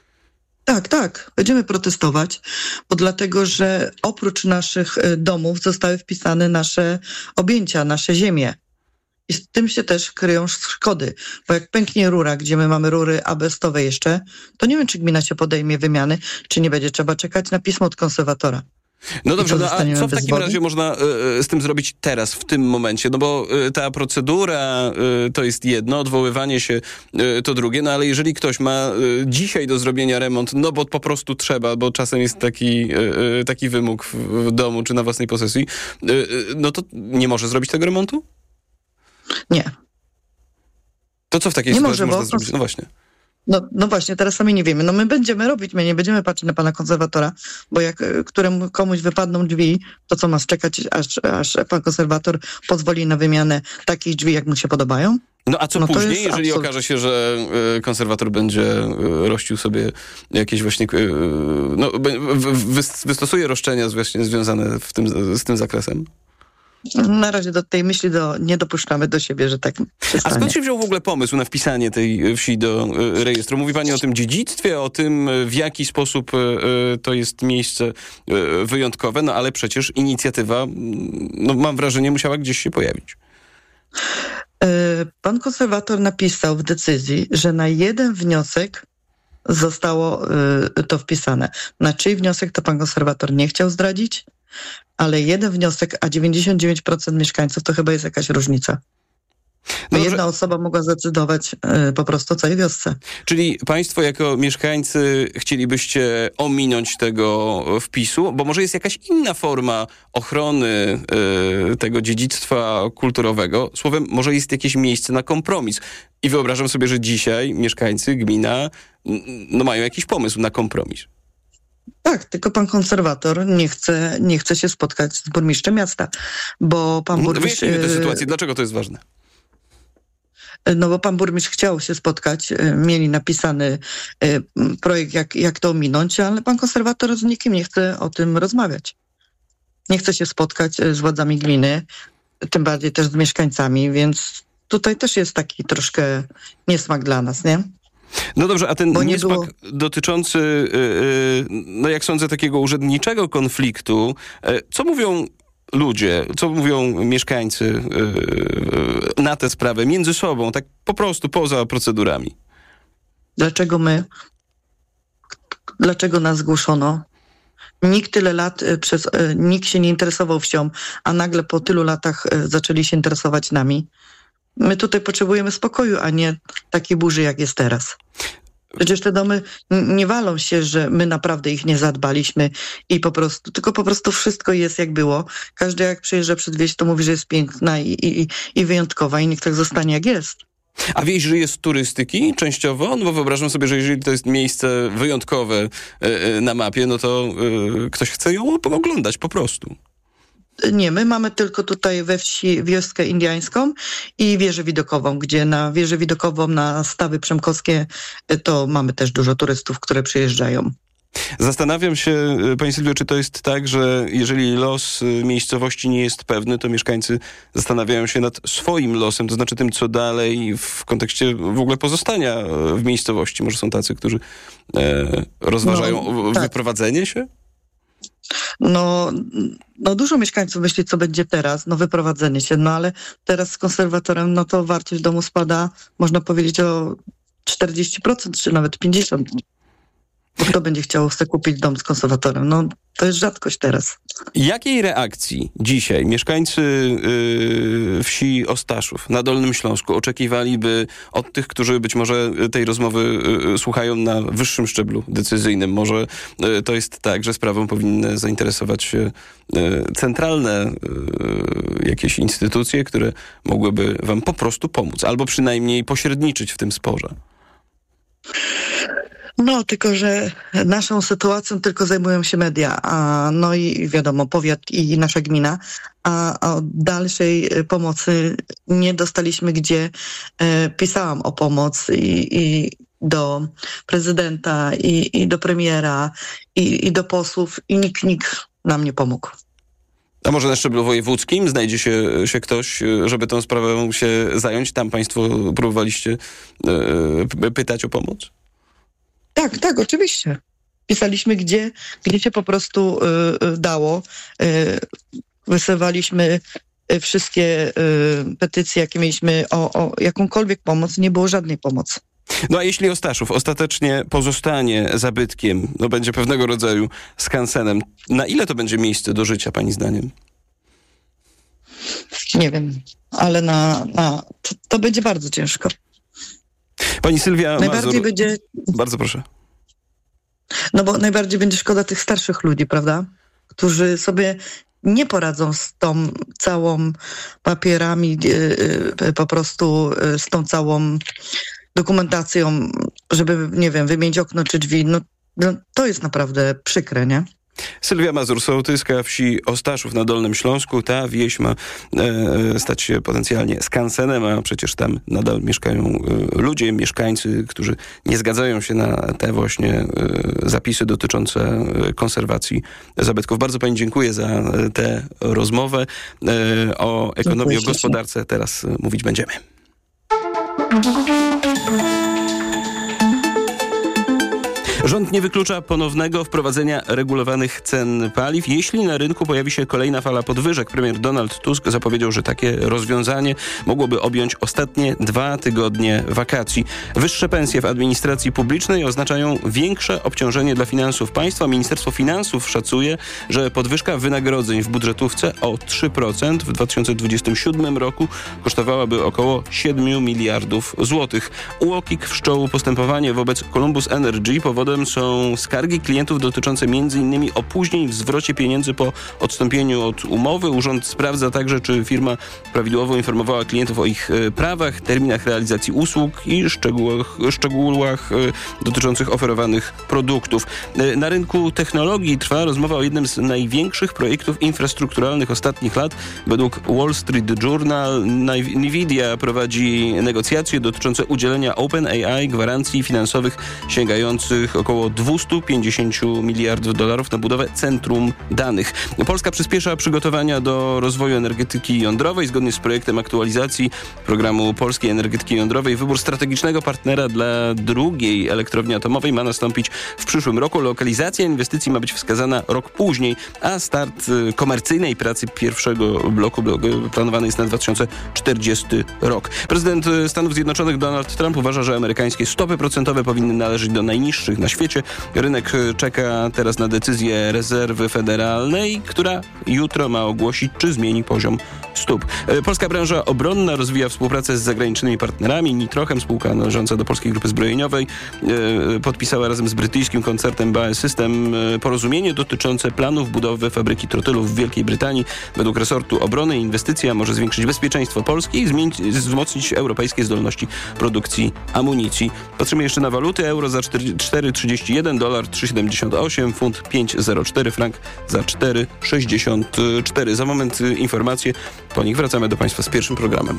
Tak. Będziemy protestować, bo dlatego, że oprócz naszych domów zostały wpisane nasze objęcia, nasze ziemie. I z tym się też kryją szkody. Bo jak pęknie rura, gdzie my mamy rury azbestowe jeszcze, to nie wiem, czy gmina się podejmie wymiany, czy nie będzie trzeba czekać na pismo od konserwatora. No dobrze, a co w takim razie można z tym zrobić teraz, w tym momencie? Bo ta procedura to jest jedno, odwoływanie się to drugie, ale jeżeli ktoś ma dzisiaj do zrobienia remont, bo po prostu trzeba, bo czasem jest taki wymóg w domu czy na własnej posesji, to nie może zrobić tego remontu? Nie. To co w takiej sytuacji można zrobić? No właśnie. No właśnie, teraz sami nie wiemy. My będziemy robić, my nie będziemy patrzeć na pana konserwatora, bo jak komuś wypadną drzwi, to co, masz czekać, aż pan konserwator pozwoli na wymianę takich drzwi, jak mu się podobają? A co później, jeżeli okaże się, że konserwator będzie rościł sobie jakieś właśnie, wystosuje roszczenia właśnie związane z tym zakresem? Na razie do tej myśli nie dopuszczamy do siebie, że tak się stanie. A skąd się wziął w ogóle pomysł na wpisanie tej wsi do rejestru? Mówi pani o tym dziedzictwie, o tym, w jaki sposób to jest miejsce wyjątkowe, ale przecież inicjatywa, mam wrażenie, musiała gdzieś się pojawić. Pan konserwator napisał w decyzji, że na jeden wniosek zostało to wpisane. Na czyj wniosek to pan konserwator nie chciał zdradzić, ale jeden wniosek, a 99% mieszkańców, to chyba jest jakaś różnica. Jedna osoba mogła zdecydować po prostu o całej wiosce. Czyli państwo jako mieszkańcy chcielibyście ominąć tego wpisu, bo może jest jakaś inna forma ochrony tego dziedzictwa kulturowego. Słowem, może jest jakieś miejsce na kompromis. I wyobrażam sobie, że dzisiaj mieszkańcy, gmina mają jakiś pomysł na kompromis. Tak, tylko pan konserwator nie chce się spotkać z burmistrzem miasta, bo pan burmistrz... Wyjaśnijmy tę sytuację. Dlaczego to jest ważne? No bo pan burmistrz chciał się spotkać, mieli napisany projekt, jak to ominąć, ale pan konserwator z nikim nie chce o tym rozmawiać. Nie chce się spotkać z władzami gminy, tym bardziej też z mieszkańcami, więc tutaj też jest taki troszkę niesmak dla nas, nie? No dobrze, a ten niesmak dotyczący, jak sądzę, takiego urzędniczego konfliktu, co mówią ludzie, co mówią mieszkańcy na tę sprawę między sobą, tak po prostu poza procedurami? Dlaczego nas zgłoszono? Nikt tyle lat, nikt się nie interesował wsią, a nagle po tylu latach zaczęli się interesować nami. My tutaj potrzebujemy spokoju, a nie takiej burzy, jak jest teraz. Przecież te domy nie walą się, że my naprawdę ich nie zadbaliśmy i tylko po prostu wszystko jest jak było. Każdy jak przyjeżdża przed wieś, to mówi, że jest piękna i wyjątkowa i niech tak zostanie jak jest. A wieś żyje z turystyki częściowo? No bo wyobrażam sobie, że jeżeli to jest miejsce wyjątkowe na mapie, no to ktoś chce ją oglądać po prostu. Nie, my mamy tylko tutaj we wsi wioskę indiańską i wieżę widokową, gdzie na wieżę widokową, na stawy przemkowskie to mamy też dużo turystów, które przyjeżdżają. Zastanawiam się, pani Sylwio, czy to jest tak, że jeżeli los miejscowości nie jest pewny, to mieszkańcy zastanawiają się nad swoim losem, to znaczy tym, co dalej w kontekście w ogóle pozostania w miejscowości. Może są tacy, którzy rozważają wyprowadzenie się? No dużo mieszkańców myśli, co będzie teraz, wyprowadzenie się, ale teraz z konserwatorem, to wartość domu spada, można powiedzieć o 40%, czy nawet 50%. Bo kto będzie chciał sobie kupić dom z konserwatorem? To jest rzadkość teraz. Jakiej reakcji dzisiaj mieszkańcy wsi Ostaszów na Dolnym Śląsku oczekiwaliby od tych, którzy być może tej rozmowy słuchają na wyższym szczeblu decyzyjnym? Może to jest tak, że sprawą powinny zainteresować się centralne jakieś instytucje, które mogłyby wam po prostu pomóc, albo przynajmniej pośredniczyć w tym sporze? Tylko że naszą sytuacją tylko zajmują się media, i wiadomo, powiat i nasza gmina, a od dalszej pomocy nie dostaliśmy, gdzie pisałam o pomoc i do prezydenta, i do premiera, i do posłów, i nikt nam nie pomógł. A może na szczeblu wojewódzkim znajdzie się ktoś, żeby tą sprawą się zająć? Tam państwo próbowaliście pytać o pomoc? Tak, oczywiście. Pisaliśmy, gdzie się po prostu dało. Wysyłaliśmy wszystkie petycje, jakie mieliśmy o jakąkolwiek pomoc. Nie było żadnej pomocy. A jeśli Ostaszów ostatecznie pozostanie zabytkiem, będzie pewnego rodzaju skansenem, na ile to będzie miejsce do życia, pani zdaniem? Nie wiem, ale to będzie bardzo ciężko. Pani Sylwia Mazur, będzie... Bardzo proszę. Bo najbardziej będzie szkoda tych starszych ludzi, prawda? Którzy sobie nie poradzą z tą całą papierami, po prostu z tą całą dokumentacją, żeby, wymienić okno czy drzwi. To jest naprawdę przykre, nie? Sylwia Mazur, sołtyska wsi Ostaszów na Dolnym Śląsku. Ta wieś ma stać się potencjalnie skansenem, a przecież tam nadal mieszkają ludzie, mieszkańcy, którzy nie zgadzają się na te właśnie zapisy dotyczące konserwacji zabytków. Bardzo pani dziękuję za tę rozmowę. O ekonomii, o gospodarce teraz mówić będziemy. Rząd nie wyklucza ponownego wprowadzenia regulowanych cen paliw, jeśli na rynku pojawi się kolejna fala podwyżek. Premier Donald Tusk zapowiedział, że takie rozwiązanie mogłoby objąć ostatnie 2 tygodnie wakacji. Wyższe pensje w administracji publicznej oznaczają większe obciążenie dla finansów państwa. Ministerstwo Finansów szacuje, że podwyżka wynagrodzeń w budżetówce o 3% w 2027 roku kosztowałaby około 7 miliardów złotych. UOKiK wszczął postępowanie wobec Columbus Energy. Powodem są skargi klientów dotyczące m.in. opóźnień w zwrocie pieniędzy po odstąpieniu od umowy. Urząd sprawdza także, czy firma prawidłowo informowała klientów o ich prawach, terminach realizacji usług i szczegółach dotyczących oferowanych produktów. Na rynku technologii trwa rozmowa o jednym z największych projektów infrastrukturalnych ostatnich lat. Według Wall Street Journal Nvidia prowadzi negocjacje dotyczące udzielenia OpenAI gwarancji finansowych sięgających około 250 miliardów dolarów na budowę centrum danych. Polska przyspiesza przygotowania do rozwoju energetyki jądrowej. Zgodnie z projektem aktualizacji programu polskiej energetyki jądrowej wybór strategicznego partnera dla drugiej elektrowni atomowej ma nastąpić w przyszłym roku. Lokalizacja inwestycji ma być wskazana rok później, a start komercyjnej pracy pierwszego bloku planowany jest na 2040 rok. Prezydent Stanów Zjednoczonych Donald Trump uważa, że amerykańskie stopy procentowe powinny należeć do najniższych na świecie. Rynek czeka teraz na decyzję rezerwy federalnej, która jutro ma ogłosić, czy zmieni poziom stóp. Polska branża obronna rozwija współpracę z zagranicznymi partnerami. Nitrochem, spółka należąca do Polskiej Grupy Zbrojeniowej, podpisała razem z brytyjskim koncernem BAE System porozumienie dotyczące planów budowy fabryki trotylów w Wielkiej Brytanii. Według resortu obrony inwestycja może zwiększyć bezpieczeństwo Polski i wzmocnić europejskie zdolności produkcji amunicji. Patrzymy jeszcze na waluty. Euro za 4,31, dolar 3,78, funt 5,04, frank za 4,64. Za moment informacje, po nich wracamy do Państwa z pierwszym programem.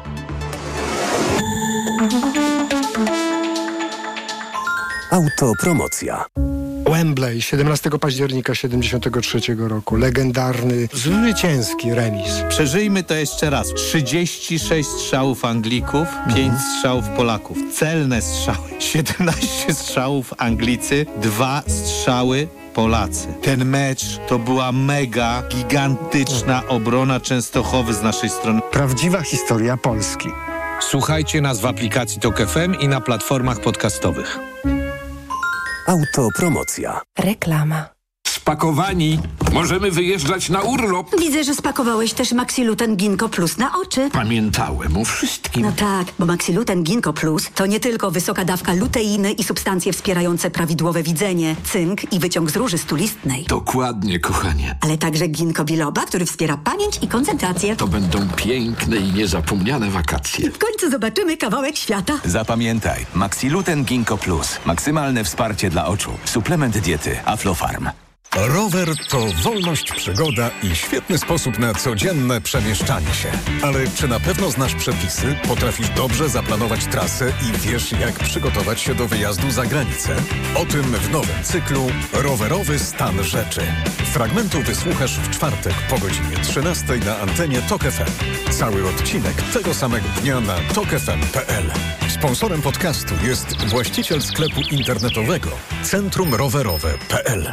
Autopromocja. Wembley, 17 października 1973 roku. Legendarny, zwycięski remis. Przeżyjmy to jeszcze raz. 36 strzałów Anglików, 5 strzałów Polaków. Celne strzały. 17 strzałów Anglicy, 2 strzały Polacy. Ten mecz to była mega, gigantyczna obrona Częstochowy z naszej strony. Prawdziwa historia Polski. Słuchajcie nas w aplikacji TOK FM i na platformach podcastowych. Autopromocja. Reklama. Spakowani, możemy wyjeżdżać na urlop. Widzę, że spakowałeś też Maxiluten Ginkgo Plus na oczy. Pamiętałem o wszystkim. No tak, bo Maxiluten Ginkgo Plus to nie tylko wysoka dawka luteiny i substancje wspierające prawidłowe widzenie, cynk i wyciąg z róży stulistnej. Dokładnie, kochanie. Ale także ginkgo biloba, który wspiera pamięć i koncentrację. To będą piękne i niezapomniane wakacje. W końcu zobaczymy kawałek świata. Zapamiętaj, Maxiluten Ginkgo Plus. Maksymalne wsparcie dla oczu. Suplement diety Aflofarm. Rower to wolność, przygoda i świetny sposób na codzienne przemieszczanie się. Ale czy na pewno znasz przepisy, potrafisz dobrze zaplanować trasę i wiesz, jak przygotować się do wyjazdu za granicę? O tym w nowym cyklu Rowerowy stan rzeczy. Fragmentu wysłuchasz w czwartek po godzinie 13 na antenie TOK FM. Cały odcinek tego samego dnia na tokfm.pl. Sponsorem podcastu jest właściciel sklepu internetowego centrumrowerowe.pl.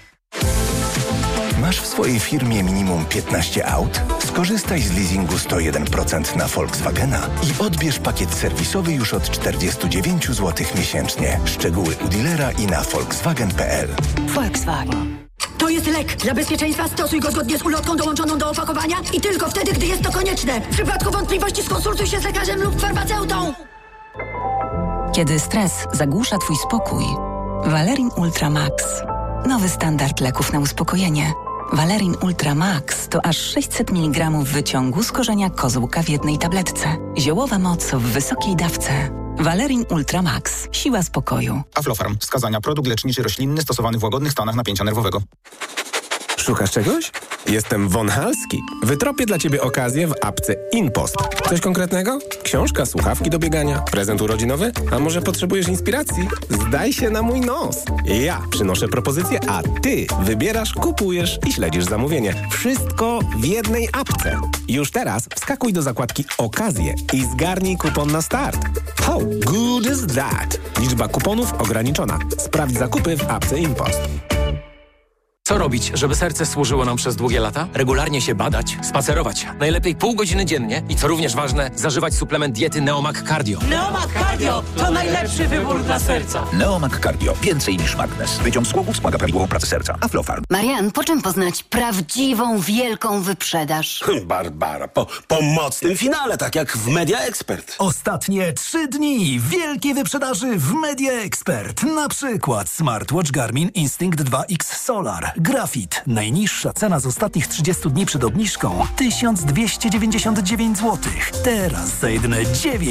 Masz w swojej firmie minimum 15 aut? Skorzystaj z leasingu 101% na Volkswagena i odbierz pakiet serwisowy już od 49 zł miesięcznie. Szczegóły u dealera i na volkswagen.pl. Volkswagen. To jest lek. Dla bezpieczeństwa stosuj go zgodnie z ulotką dołączoną do opakowania i tylko wtedy, gdy jest to konieczne. W przypadku wątpliwości skonsultuj się z lekarzem lub farmaceutą. Kiedy stres zagłusza Twój spokój, Valerin Ultra Max. Nowy standard leków na uspokojenie. Valerin Ultra Max to aż 600 mg wyciągu z korzenia kozłka w jednej tabletce. Ziołowa moc w wysokiej dawce. Valerin Ultra Max. Siła spokoju. Aflofarm. Wskazania. Produkt leczniczy roślinny stosowany w łagodnych stanach napięcia nerwowego. Szukasz czegoś? Jestem Von Halski. Wytropię dla ciebie okazję w apce InPost. Coś konkretnego? Książka, słuchawki do biegania, prezent urodzinowy? A może potrzebujesz inspiracji? Zdaj się na mój nos. Ja przynoszę propozycję, a ty wybierasz, kupujesz i śledzisz zamówienie. Wszystko w jednej apce. Już teraz wskakuj do zakładki Okazje i zgarnij kupon na start. How good is that? Liczba kuponów ograniczona. Sprawdź zakupy w apce InPost. Co robić, żeby serce służyło nam przez długie lata? Regularnie się badać, spacerować. Najlepiej pół godziny dziennie i co również ważne, zażywać suplement diety Neomag Cardio. Neomag Cardio to najlepszy wybór dla serca. Neomag Cardio. Więcej niż magnes. Wyciąg z głowy wspomaga prawidłową pracę serca. Aflofarm. Marian, po czym poznać prawdziwą, wielką wyprzedaż? Barbara, po mocnym finale, tak jak w Media Expert. Ostatnie 3 dni wielkiej wyprzedaży w Media Expert. Na przykład smartwatch Garmin Instinct 2X Solar. Grafit. Najniższa cena z ostatnich 30 dni przed obniżką 1299 zł. Teraz za jedyne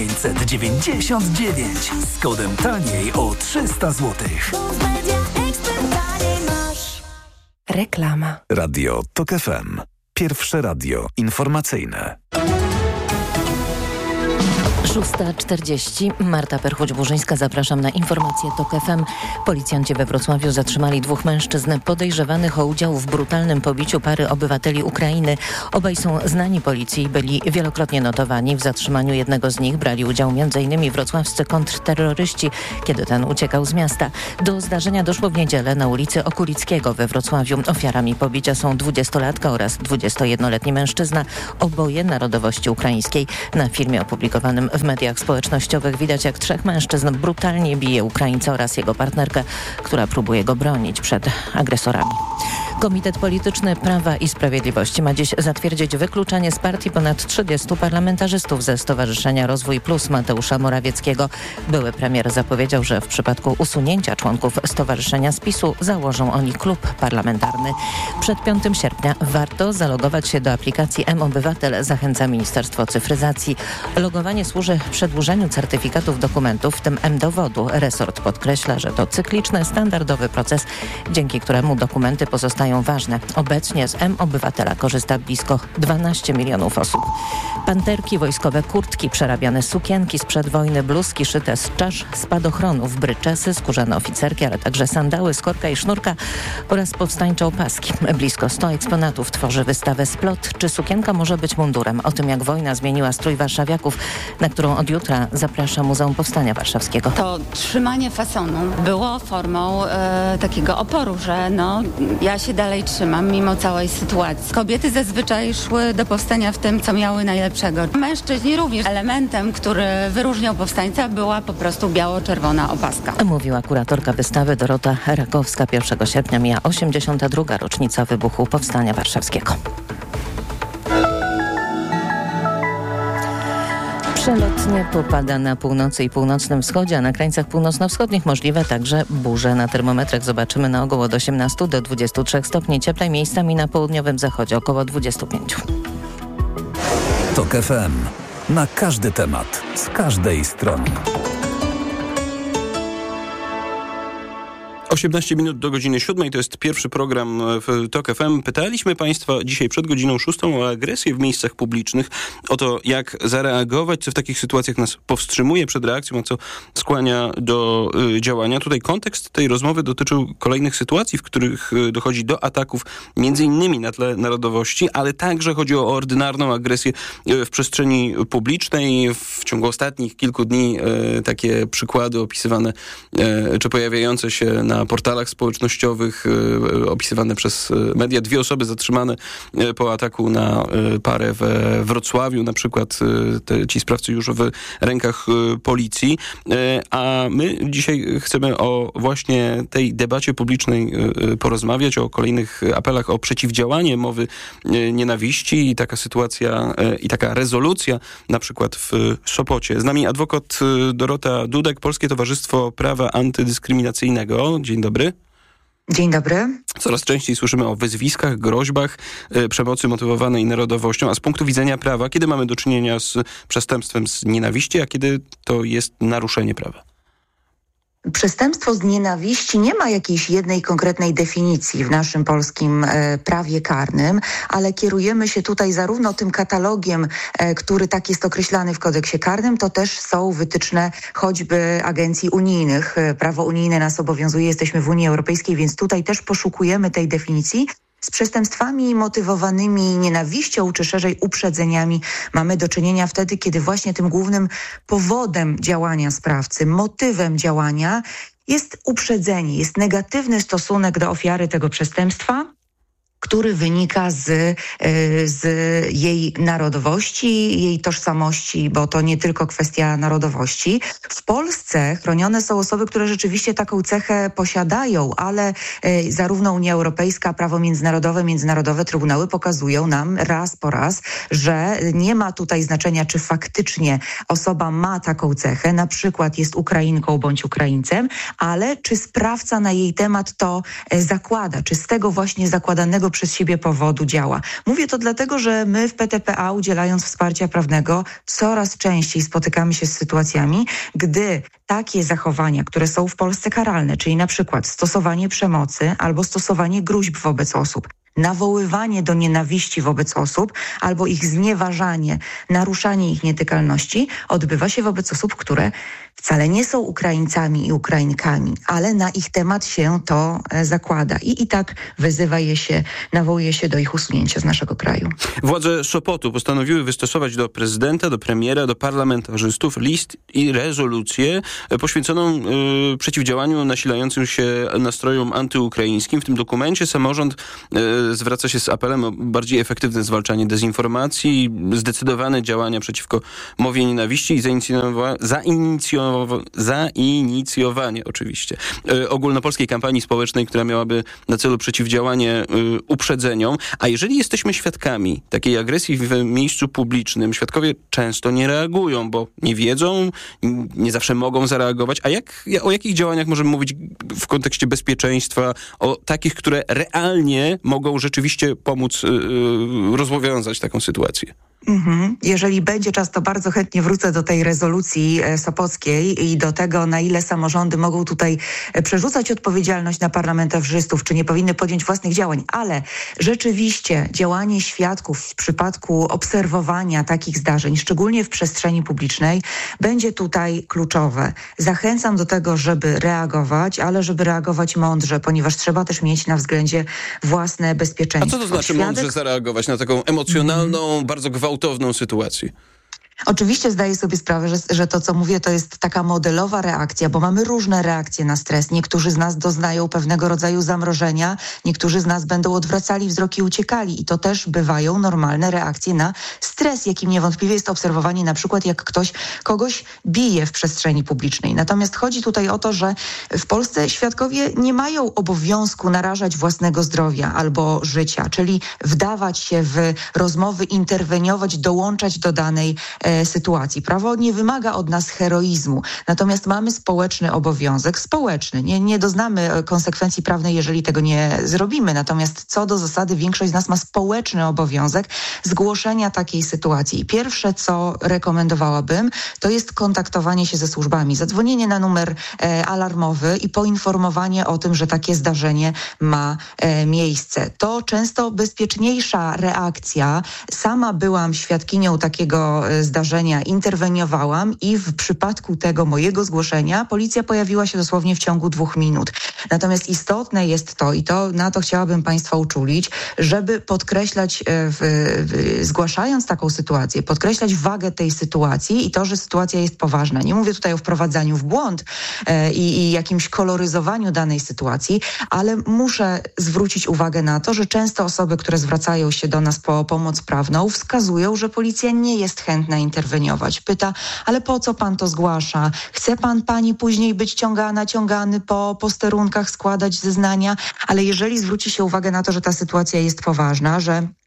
999 z kodem taniej o 300 zł. Reklama. Radio TOK FM. Pierwsze radio informacyjne. 6:40. Marta Perchuć-Burzyńska, zapraszam na informacje TOK FM. Policjanci we Wrocławiu zatrzymali 2 mężczyzn podejrzewanych o udział w brutalnym pobiciu pary obywateli Ukrainy. Obaj są znani policji i byli wielokrotnie notowani. W zatrzymaniu jednego z nich brali udział m.in. wrocławscy kontrterroryści, kiedy ten uciekał z miasta. Do zdarzenia doszło w niedzielę na ulicy Okulickiego we Wrocławiu. Ofiarami pobicia są 20-latka oraz 21-letni mężczyzna, oboje narodowości ukraińskiej. Na filmie opublikowanym w mediach społecznościowych widać, jak 3 mężczyzn brutalnie bije Ukraińca oraz jego partnerkę, która próbuje go bronić przed agresorami. Komitet Polityczny Prawa i Sprawiedliwości ma dziś zatwierdzić wykluczenie z partii ponad 30 parlamentarzystów ze Stowarzyszenia Rozwój Plus Mateusza Morawieckiego. Były premier zapowiedział, że w przypadku usunięcia członków stowarzyszenia z PiS-u założą oni klub parlamentarny. Przed 5 sierpnia warto zalogować się do aplikacji mObywatel, zachęca Ministerstwo Cyfryzacji. Logowanie służy przedłużeniu certyfikatów dokumentów, w tym mDowodu. Resort podkreśla, że to cykliczny, standardowy proces, dzięki któremu dokumenty pozostają ważne. Obecnie z mObywatela korzysta blisko 12 milionów osób. Panterki, wojskowe kurtki, przerabiane sukienki sprzed wojny, bluzki szyte z czasz, spadochronów, bryczesy, skórzane oficerki, ale także sandały z korka i sznurka oraz powstańcze opaski. Blisko 100 eksponatów tworzy wystawę Splot. Czy sukienka może być mundurem? O tym, jak wojna zmieniła strój warszawiaków, na którą od jutra zaprasza Muzeum Powstania Warszawskiego. To trzymanie fasonu było formą takiego oporu, że ja się dalej trzymam mimo całej sytuacji. Kobiety zazwyczaj szły do powstania w tym, co miały najlepszego. Mężczyźni również. Elementem, który wyróżniał powstańca, była po prostu biało-czerwona opaska. Mówiła kuratorka wystawy Dorota Rakowska. 1 sierpnia mija 82. rocznica wybuchu Powstania Warszawskiego. Przelotnie popada na północy i północnym wschodzie, a na krańcach północno-wschodnich możliwe także burze. Na termometrach zobaczymy na ogół od 18 do 23 stopni cieplej, miejscami na południowym zachodzie około 25. TOK FM. Na każdy temat, z każdej strony. 18 minut do godziny 7. To jest pierwszy program w TOK FM. Pytaliśmy Państwa dzisiaj przed godziną 6 o agresję w miejscach publicznych, o to, jak zareagować, co w takich sytuacjach nas powstrzymuje przed reakcją, a co skłania do działania. Tutaj kontekst tej rozmowy dotyczył kolejnych sytuacji, w których dochodzi do ataków między innymi na tle narodowości, ale także chodzi o ordynarną agresję w przestrzeni publicznej. W ciągu ostatnich kilku dni takie przykłady opisywane, czy pojawiające się na portalach społecznościowych, opisywane przez media. 2 osoby zatrzymane po ataku na parę we Wrocławiu. Na przykład ci sprawcy już w rękach policji. A my dzisiaj chcemy o właśnie tej debacie publicznej porozmawiać, o kolejnych apelach o przeciwdziałanie mowy nienawiści i taka sytuacja i taka rezolucja na przykład w Sopocie. Z nami adwokat Dorota Dudek, Polskie Towarzystwo Prawa Antydyskryminacyjnego. Dzień dobry. Dzień dobry. Coraz częściej słyszymy o wyzwiskach, groźbach, przemocy motywowanej narodowością, a z punktu widzenia prawa, kiedy mamy do czynienia z przestępstwem z nienawiści, a kiedy to jest naruszenie prawa? Przestępstwo z nienawiści nie ma jakiejś jednej konkretnej definicji w naszym polskim prawie karnym, ale kierujemy się tutaj zarówno tym katalogiem, który tak jest określany w kodeksie karnym, to też są wytyczne choćby agencji unijnych. Prawo unijne nas obowiązuje, jesteśmy w Unii Europejskiej, więc tutaj też poszukujemy tej definicji. Z przestępstwami motywowanymi nienawiścią, czy szerzej uprzedzeniami mamy do czynienia wtedy, kiedy właśnie tym głównym powodem działania sprawcy, motywem działania jest uprzedzenie, jest negatywny stosunek do ofiary tego przestępstwa, który wynika z jej narodowości, jej tożsamości, bo to nie tylko kwestia narodowości. W Polsce chronione są osoby, które rzeczywiście taką cechę posiadają, ale zarówno Unia Europejska, prawo międzynarodowe, międzynarodowe trybunały pokazują nam raz po raz, że nie ma tutaj znaczenia, czy faktycznie osoba ma taką cechę, na przykład jest Ukrainką bądź Ukraińcem, ale czy sprawca na jej temat to zakłada, czy z tego właśnie zakładanego przez siebie powodu działa. Mówię to dlatego, że my w PTPA, udzielając wsparcia prawnego, coraz częściej spotykamy się z sytuacjami, gdy takie zachowania, które są w Polsce karalne, czyli na przykład stosowanie przemocy albo stosowanie gruźb wobec osób, nawoływanie do nienawiści wobec osób albo ich znieważanie, naruszanie ich nietykalności odbywa się wobec osób, które wcale nie są Ukraińcami i Ukrainkami, ale na ich temat się to zakłada i tak wyzywa je się, nawołuje się do ich usunięcia z naszego kraju. Władze Sopotu postanowiły wystosować do prezydenta, do premiera, do parlamentarzystów list i rezolucję poświęconą przeciwdziałaniu nasilającym się nastrojom antyukraińskim. W tym dokumencie samorząd zwraca się z apelem o bardziej efektywne zwalczanie dezinformacji, zdecydowane działania przeciwko mowie nienawiści i zainicjowanie oczywiście ogólnopolskiej kampanii społecznej, która miałaby na celu przeciwdziałanie uprzedzeniom. A jeżeli jesteśmy świadkami takiej agresji w miejscu publicznym, świadkowie często nie reagują, bo nie wiedzą, nie zawsze mogą zareagować. A o jakich działaniach możemy mówić w kontekście bezpieczeństwa, o takich, które realnie mogą rzeczywiście pomóc rozwiązać taką sytuację? Jeżeli będzie czas, to bardzo chętnie wrócę do tej rezolucji sopockiej i do tego, na ile samorządy mogą tutaj przerzucać odpowiedzialność na parlamentarzystów, czy nie powinny podjąć własnych działań. Ale rzeczywiście działanie świadków w przypadku obserwowania takich zdarzeń, szczególnie w przestrzeni publicznej, będzie tutaj kluczowe. Zachęcam do tego, żeby reagować, ale żeby reagować mądrze, ponieważ trzeba też mieć na względzie własne bezpieczeństwo. A co to znaczy mądrze zareagować na taką emocjonalną, bardzo gwałtowną sytuację? Oczywiście zdaję sobie sprawę, że to, co mówię, to jest taka modelowa reakcja, bo mamy różne reakcje na stres. Niektórzy z nas doznają pewnego rodzaju zamrożenia, niektórzy z nas będą odwracali wzrok i uciekali. I to też bywają normalne reakcje na stres, jakim niewątpliwie jest obserwowanie na przykład, jak ktoś kogoś bije w przestrzeni publicznej. Natomiast chodzi tutaj o to, że w Polsce świadkowie nie mają obowiązku narażać własnego zdrowia albo życia, czyli wdawać się w rozmowy, interweniować, dołączać do danej sytuacji. Prawo nie wymaga od nas heroizmu, natomiast mamy społeczny obowiązek, nie doznamy konsekwencji prawnej, jeżeli tego nie zrobimy, natomiast co do zasady większość z nas ma społeczny obowiązek zgłoszenia takiej sytuacji. I pierwsze, co rekomendowałabym, to jest kontaktowanie się ze służbami, zadzwonienie na numer alarmowy i poinformowanie o tym, że takie zdarzenie ma miejsce. To często bezpieczniejsza reakcja. Sama byłam świadkinią takiego zdarzenia, interweniowałam i w przypadku tego mojego zgłoszenia policja pojawiła się dosłownie w ciągu 2 minut. Natomiast istotne jest to, i na to chciałabym Państwa uczulić, żeby podkreślać, zgłaszając taką sytuację, podkreślać wagę tej sytuacji i to, że sytuacja jest poważna. Nie mówię tutaj o wprowadzaniu w błąd i jakimś koloryzowaniu danej sytuacji, ale muszę zwrócić uwagę na to, że często osoby, które zwracają się do nas po pomoc prawną, wskazują, że policja nie jest chętna interweniować. Pyta, ale po co pan to zgłasza? Chce pani później być ciągany po posterunkach, składać zeznania? Ale jeżeli zwróci się uwagę na to, że ta sytuacja jest poważna, że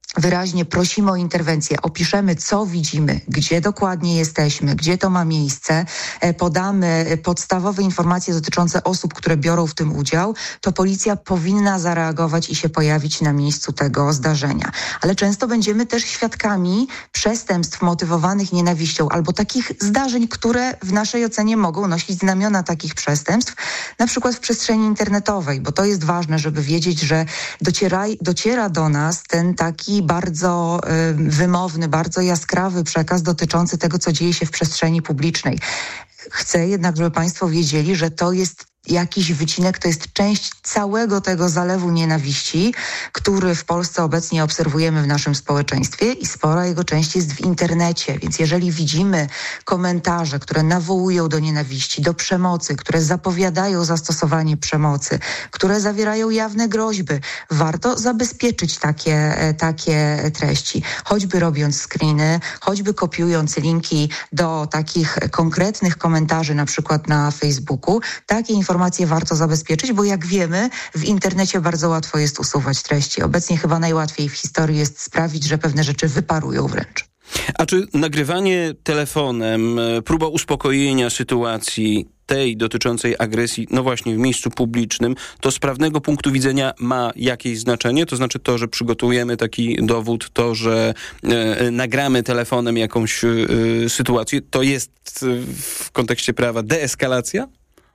wyraźnie prosimy o interwencję, opiszemy, co widzimy, gdzie dokładnie jesteśmy, gdzie to ma miejsce, podamy podstawowe informacje dotyczące osób, które biorą w tym udział, to policja powinna zareagować i się pojawić na miejscu tego zdarzenia. Ale często będziemy też świadkami przestępstw motywowanych nienawiścią albo takich zdarzeń, które w naszej ocenie mogą nosić znamiona takich przestępstw, na przykład w przestrzeni internetowej, bo to jest ważne, żeby wiedzieć, że dociera do nas ten taki bardzo wymowny, bardzo jaskrawy przekaz dotyczący tego, co dzieje się w przestrzeni publicznej. Chcę jednak, żeby Państwo wiedzieli, że to jest jakiś wycinek, to jest część całego tego zalewu nienawiści, który w Polsce obecnie obserwujemy w naszym społeczeństwie i spora jego część jest w internecie. Więc jeżeli widzimy komentarze, które nawołują do nienawiści, do przemocy, które zapowiadają zastosowanie przemocy, które zawierają jawne groźby, warto zabezpieczyć takie treści. Choćby robiąc screeny, choćby kopiując linki do takich konkretnych komentarzy, na przykład na Facebooku. Takie informacje warto zabezpieczyć, bo jak wiemy, w internecie bardzo łatwo jest usuwać treści. Obecnie chyba najłatwiej w historii jest sprawić, że pewne rzeczy wyparują wręcz. A czy nagrywanie telefonem, próba uspokojenia sytuacji tej dotyczącej agresji, no właśnie w miejscu publicznym, to z prawnego punktu widzenia ma jakieś znaczenie? To znaczy to, że przygotujemy taki dowód, to, że nagramy telefonem jakąś sytuację, to jest w kontekście prawa deeskalacja?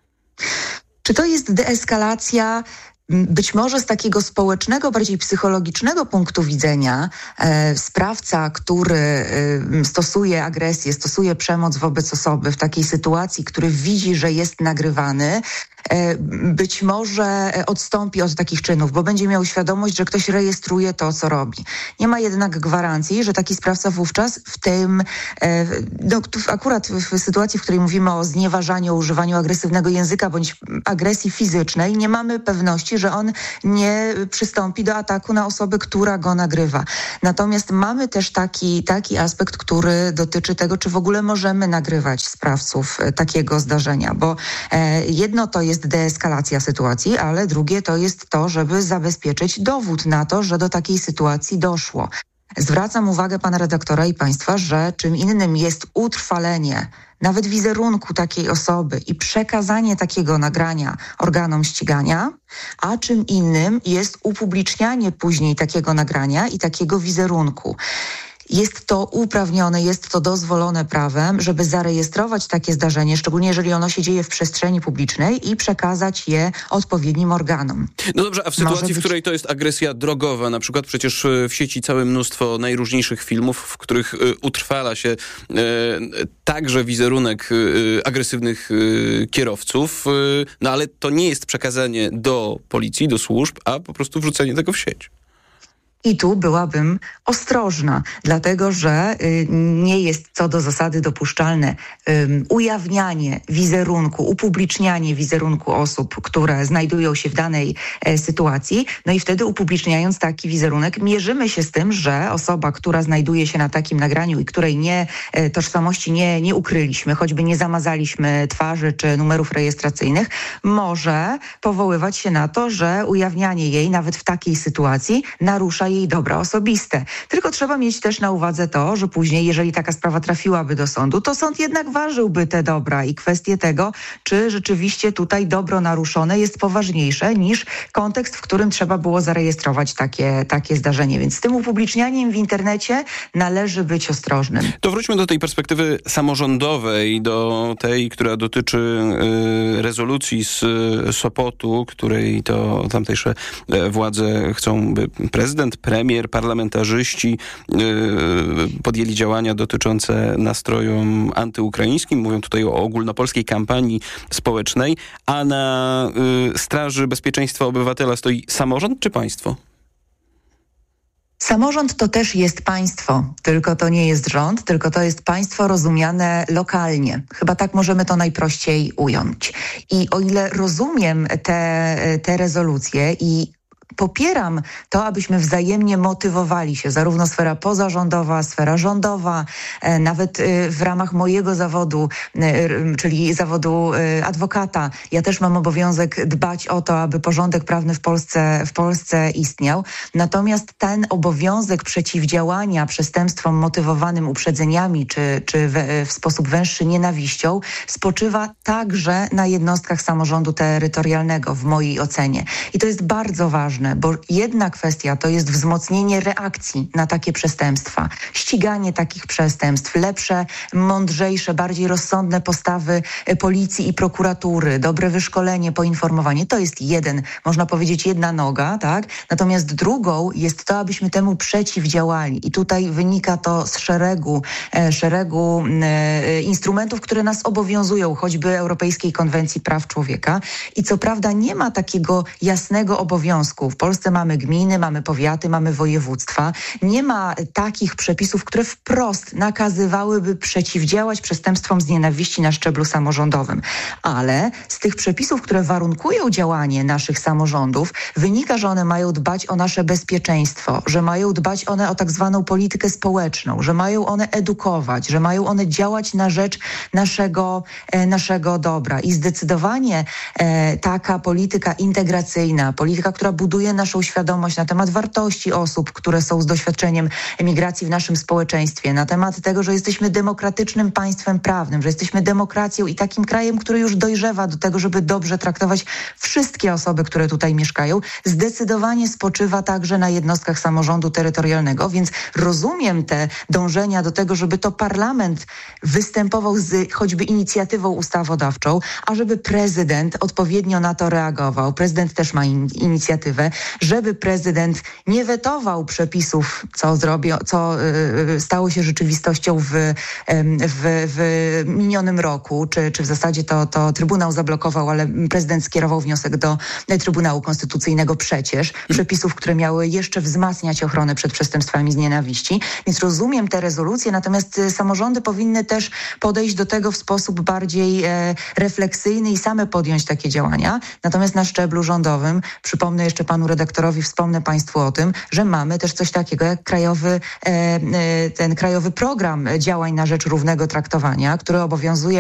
Czy to jest deeskalacja? Być może z takiego społecznego, bardziej psychologicznego punktu widzenia sprawca, który stosuje agresję, stosuje przemoc wobec osoby w takiej sytuacji, który widzi, że jest nagrywany, być może odstąpi od takich czynów, bo będzie miał świadomość, że ktoś rejestruje to, co robi. Nie ma jednak gwarancji, że taki sprawca wówczas w tym, akurat w sytuacji, w której mówimy o znieważaniu, używaniu agresywnego języka bądź agresji fizycznej, nie mamy pewności, że on nie przystąpi do ataku na osobę, która go nagrywa. Natomiast mamy też taki aspekt, który dotyczy tego, czy w ogóle możemy nagrywać sprawców takiego zdarzenia, bo jedno to jest deeskalacja sytuacji, ale drugie to jest to, żeby zabezpieczyć dowód na to, że do takiej sytuacji doszło. Zwracam uwagę pana redaktora i państwa, że czym innym jest utrwalenie nawet wizerunku takiej osoby i przekazanie takiego nagrania organom ścigania, a czym innym jest upublicznianie później takiego nagrania i takiego wizerunku. Jest to uprawnione, jest to dozwolone prawem, żeby zarejestrować takie zdarzenie, szczególnie jeżeli ono się dzieje w przestrzeni publicznej i przekazać je odpowiednim organom. No dobrze, a w sytuacji, w której to jest agresja drogowa, na przykład przecież w sieci całe mnóstwo najróżniejszych filmów, w których utrwala się także wizerunek agresywnych kierowców, no ale to nie jest przekazanie do policji, do służb, a po prostu wrzucenie tego w sieć. I tu byłabym ostrożna, dlatego że nie jest co do zasady dopuszczalne ujawnianie wizerunku, upublicznianie wizerunku osób, które znajdują się w danej sytuacji. No i wtedy upubliczniając taki wizerunek mierzymy się z tym, że osoba, która znajduje się na takim nagraniu i której tożsamości nie ukryliśmy, choćby nie zamazaliśmy twarzy czy numerów rejestracyjnych, może powoływać się na to, że ujawnianie jej nawet w takiej sytuacji narusza jej dobra osobiste. Tylko trzeba mieć też na uwadze to, że później, jeżeli taka sprawa trafiłaby do sądu, to sąd jednak ważyłby te dobra i kwestię tego, czy rzeczywiście tutaj dobro naruszone jest poważniejsze niż kontekst, w którym trzeba było zarejestrować takie zdarzenie. Więc z tym upublicznianiem w internecie należy być ostrożnym. To wróćmy do tej perspektywy samorządowej, do tej, która dotyczy rezolucji z Sopotu, której to tamtejsze władze chcą, by prezydent, premier, parlamentarzyści podjęli działania dotyczące nastrojom antyukraińskim. Mówią tutaj o ogólnopolskiej kampanii społecznej. A na straży bezpieczeństwa obywatela stoi samorząd czy państwo? Samorząd to też jest państwo, tylko to nie jest rząd, tylko to jest państwo rozumiane lokalnie. Chyba tak możemy to najprościej ująć. I o ile rozumiem te rezolucje i popieram to, abyśmy wzajemnie motywowali się, zarówno sfera pozarządowa, sfera rządowa, nawet w ramach mojego zawodu, czyli zawodu adwokata. Ja też mam obowiązek dbać o to, aby porządek prawny w Polsce istniał. Natomiast ten obowiązek przeciwdziałania przestępstwom motywowanym uprzedzeniami czy w sposób węższy nienawiścią spoczywa także na jednostkach samorządu terytorialnego w mojej ocenie. I to jest bardzo ważne, bo jedna kwestia to jest wzmocnienie reakcji na takie przestępstwa, ściganie takich przestępstw, lepsze, mądrzejsze, bardziej rozsądne postawy policji i prokuratury, dobre wyszkolenie, poinformowanie. To jest można powiedzieć, jedna noga, tak? Natomiast drugą jest to, abyśmy temu przeciwdziałali. I tutaj wynika to z szeregu instrumentów, które nas obowiązują, choćby Europejskiej Konwencji Praw Człowieka. I co prawda nie ma takiego jasnego obowiązku. W Polsce mamy gminy, mamy powiaty, mamy województwa. Nie ma takich przepisów, które wprost nakazywałyby przeciwdziałać przestępstwom z nienawiści na szczeblu samorządowym. Ale z tych przepisów, które warunkują działanie naszych samorządów, wynika, że one mają dbać o nasze bezpieczeństwo, że mają dbać one o tak zwaną politykę społeczną, że mają one edukować, że mają one działać na rzecz naszego dobra. I zdecydowanie taka polityka integracyjna, polityka, która buduje naszą świadomość na temat wartości osób, które są z doświadczeniem emigracji w naszym społeczeństwie, na temat tego, że jesteśmy demokratycznym państwem prawnym, że jesteśmy demokracją i takim krajem, który już dojrzewa do tego, żeby dobrze traktować wszystkie osoby, które tutaj mieszkają, zdecydowanie spoczywa także na jednostkach samorządu terytorialnego, więc rozumiem te dążenia do tego, żeby to parlament występował z choćby inicjatywą ustawodawczą, a żeby prezydent odpowiednio na to reagował. Prezydent też ma inicjatywę, żeby prezydent nie wetował przepisów, co stało się rzeczywistością w minionym roku, czy w zasadzie to Trybunał zablokował, ale prezydent skierował wniosek do Trybunału Konstytucyjnego przecież, przepisów, które miały jeszcze wzmacniać ochronę przed przestępstwami z nienawiści. Więc rozumiem te rezolucje, natomiast samorządy powinny też podejść do tego w sposób bardziej refleksyjny i same podjąć takie działania. Natomiast na szczeblu rządowym, przypomnę jeszcze panu redaktorowi, wspomnę państwu o tym, że mamy też coś takiego jak krajowy program działań na rzecz równego traktowania, który obowiązuje